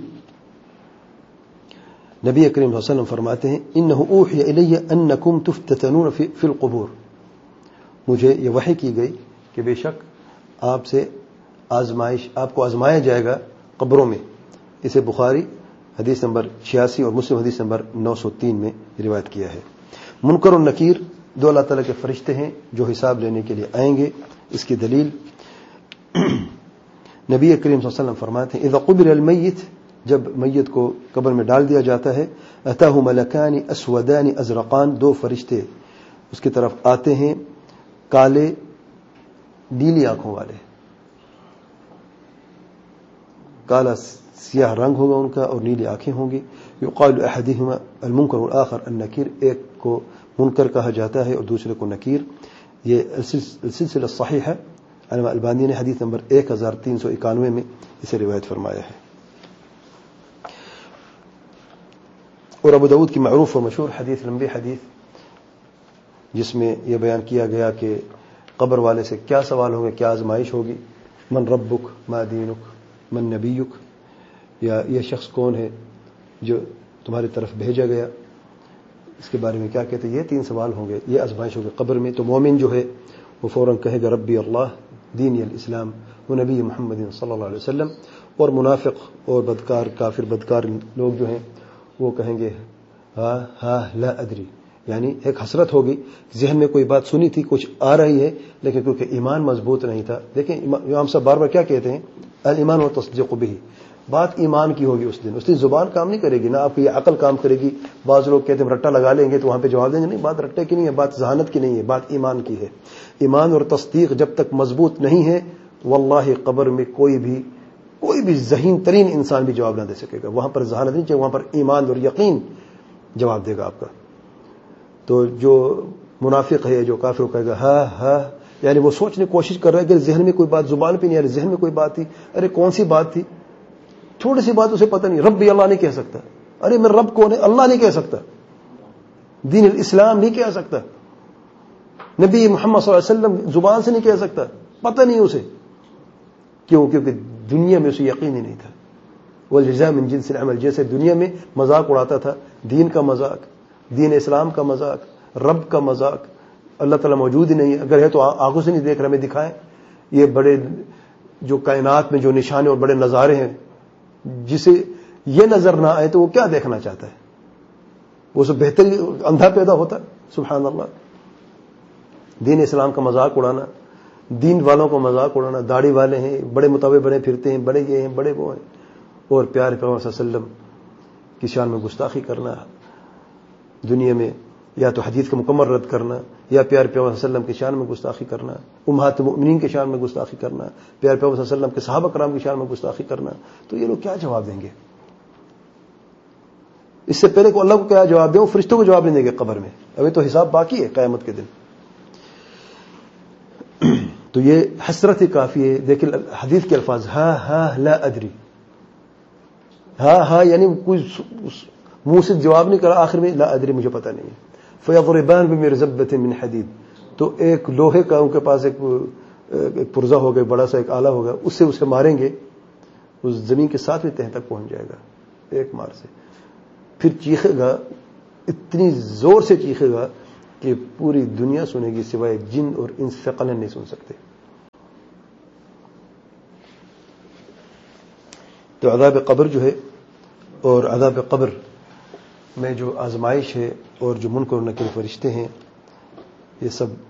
نبی کریم صلی اللہ علیہ وسلم فرماتے ہیں انہ اوحی الی انکم تفتتنون فی القبور، مجھے یہ وحی کی گئی کہ بے شک آپ سے آزمائش، آپ کو آزمایا جائے گا قبروں میں۔ اسے بخاری حدیث نمبر 86 اور مسلم حدیث نمبر 903 میں روایت کیا ہے۔ منکر اور نکیر دو اللہ تعالیٰ کے فرشتے ہیں جو حساب لینے کے لیے آئیں گے، اس کی دلیل نبی کریم صلی اللہ علیہ وسلم فرماتے ہیں اذا قبر المیت، جب میت کو قبر میں ڈال دیا جاتا ہے، اتاہ ملکان اسودان ازرقان، دو فرشتے اس کی طرف آتے ہیں، کالے نیلی آنکھوں والے، کالا سیاہ رنگ ہوگا ان کا اور نیلی آنکھیں ہوں گی۔ یقال احدہما المنکر والآخر النکیر، ایک کو منکر کہا جاتا ہے اور دوسرے کو نکیر۔ یہ سلسلہ صحیح ہے، علامہ البانی نے حدیث نمبر 1391 میں اسے روایت فرمایا ہے۔ اور ابو داؤد کی معروف و مشہور حدیث، لمبی حدیث، جس میں یہ بیان کیا گیا کہ قبر والے سے کیا سوال ہوگا، کیا آزمائش ہوگی، من ربک ما دینک من نبیک، یا یہ شخص کون ہے جو تمہاری طرف بھیجا گیا، اس کے بارے میں کیا کہتے ہیں، یہ 3 سوال ہوں گے، یہ آزمائش ہوگی قبر میں۔ تو مومن جو ہے وہ فوراً کہے گا ربی اللہ دینی الاسلام و نبی محمد صلی اللہ علیہ وسلم، اور منافق اور بدکار کافر بدکار لوگ جو ہیں وہ کہیں گے ہاں ہاں لا ادری، یعنی ایک حسرت ہوگی، ذہن میں کوئی بات سنی تھی، کچھ آ رہی ہے، لیکن کیونکہ ایمان مضبوط نہیں تھا۔ دیکھیں امام صاحب بار بار کیا کہتے ہیں، الایمان و تصدیق به، بات ایمان کی ہوگی، اس دن زبان کام نہیں کرے گی، نہ آپ کی یہ عقل کام کرے گی۔ بعض لوگ کہتے ہیں رٹا لگا لیں گے تو وہاں پہ جواب دیں گے، نہیں، بات رٹے کی نہیں ہے، بات ذہانت کی نہیں ہے، بات ایمان کی ہے۔ ایمان اور تصدیق جب تک مضبوط نہیں ہے، واللہ قبر میں کوئی بھی ذہین ترین انسان بھی جواب نہ دے سکے گا۔ وہاں پر ذہانت نہیں چاہیے، وہاں پر ایمان اور یقین جواب دے گا آپ کا۔ تو جو منافق ہے، جو کافر کہے گا ہاں ہاں، یعنی وہ سوچنے کی کوشش کر رہا ہے کہ ذہن میں کوئی بات زبان پہ نہیں آ رہی، ذہن میں کوئی بات تھی، ارے کون سی بات تھی، چھوٹی سی بات اسے پتہ نہیں، رب بھی اللہ نہیں کہہ سکتا، ارے میں رب کون ہے، اللہ نہیں کہہ سکتا، دین الاسلام نہیں کہہ سکتا، نبی محمد صلی اللہ علیہ وسلم زبان سے نہیں کہہ سکتا، پتہ نہیں اسے، کیونکہ دنیا میں اسے یقین ہی نہیں تھا۔ والجزاء من جنس العمل، جیسے دنیا میں مذاق اڑاتا تھا، دین کا مذاق، دین اسلام کا مذاق، رب کا مذاق، اللہ تعالیٰ موجود ہی نہیں ہے، اگر ہے تو آنکھوں سے نہیں دیکھ رہا، ہمیں دکھائیں یہ بڑے جو کائنات میں جو نشانے اور بڑے نظارے ہیں، جسے یہ نظر نہ آئے تو وہ کیا دیکھنا چاہتا ہے، وہ سب بہتر اندھا پیدا ہوتا، سبحان اللہ۔ دین اسلام کا مذاق اڑانا، دین والوں کا مذاق اڑانا، داڑھی والے ہیں، بڑے متوے بنے پھرتے ہیں، بڑے یہ ہیں، بڑے وہ ہیں، اور پیارے پیغمبر صلی اللہ علیہ وسلم کی شان میں گستاخی کرنا، دنیا میں یا تو حدیث کا مکمل رد کرنا، یا پیارے پیغمبر صلی اللہ علیہ وسلم کی شان میں گستاخی کرنا، امہات المؤمنین کی شان میں گستاخی کرنا، پیارے پیغمبر صلی اللہ علیہ وسلم کے صحابہ کرام کی شان میں گستاخی کرنا، تو یہ لوگ کیا جواب دیں گے؟ اس سے پہلے کو اللہ کو کیا جواب دیں، وہ فرشتوں کو جواب نہیں دیں گے قبر میں، ابھی تو حساب باقی ہے قیامت کے دن۔ تو یہ حسرت ہی کافی ہے۔ دیکھیں حدیث کے الفاظ، ہاں ہاں لا ادری، ہاں ہاں یعنی کوئی منہ سے جواب نہیں کرا، آخر میں لا ادری، مجھے پتہ نہیں ہے۔ فیضربان بمرزبۃ من حدید، تو ایک لوہے کا ان کے پاس ایک پرزہ ہوگا، بڑا سا ایک آلہ ہوگا، اس سے اسے ماریں گے، اس زمین کے 7ویں تہہ تک پہنچ جائے گا۔ ایک مار سے. پھر چیخے گا, اتنی زور سے چیخے گا کہ پوری دنیا سنے گی سوائے جن اور انس ثقلین نہیں سن سکتے. تو عذاب قبر جو ہے اور عذاب قبر میں جو آزمائش ہے اور جو منکر و نکیر فرشتے ہیں, یہ سب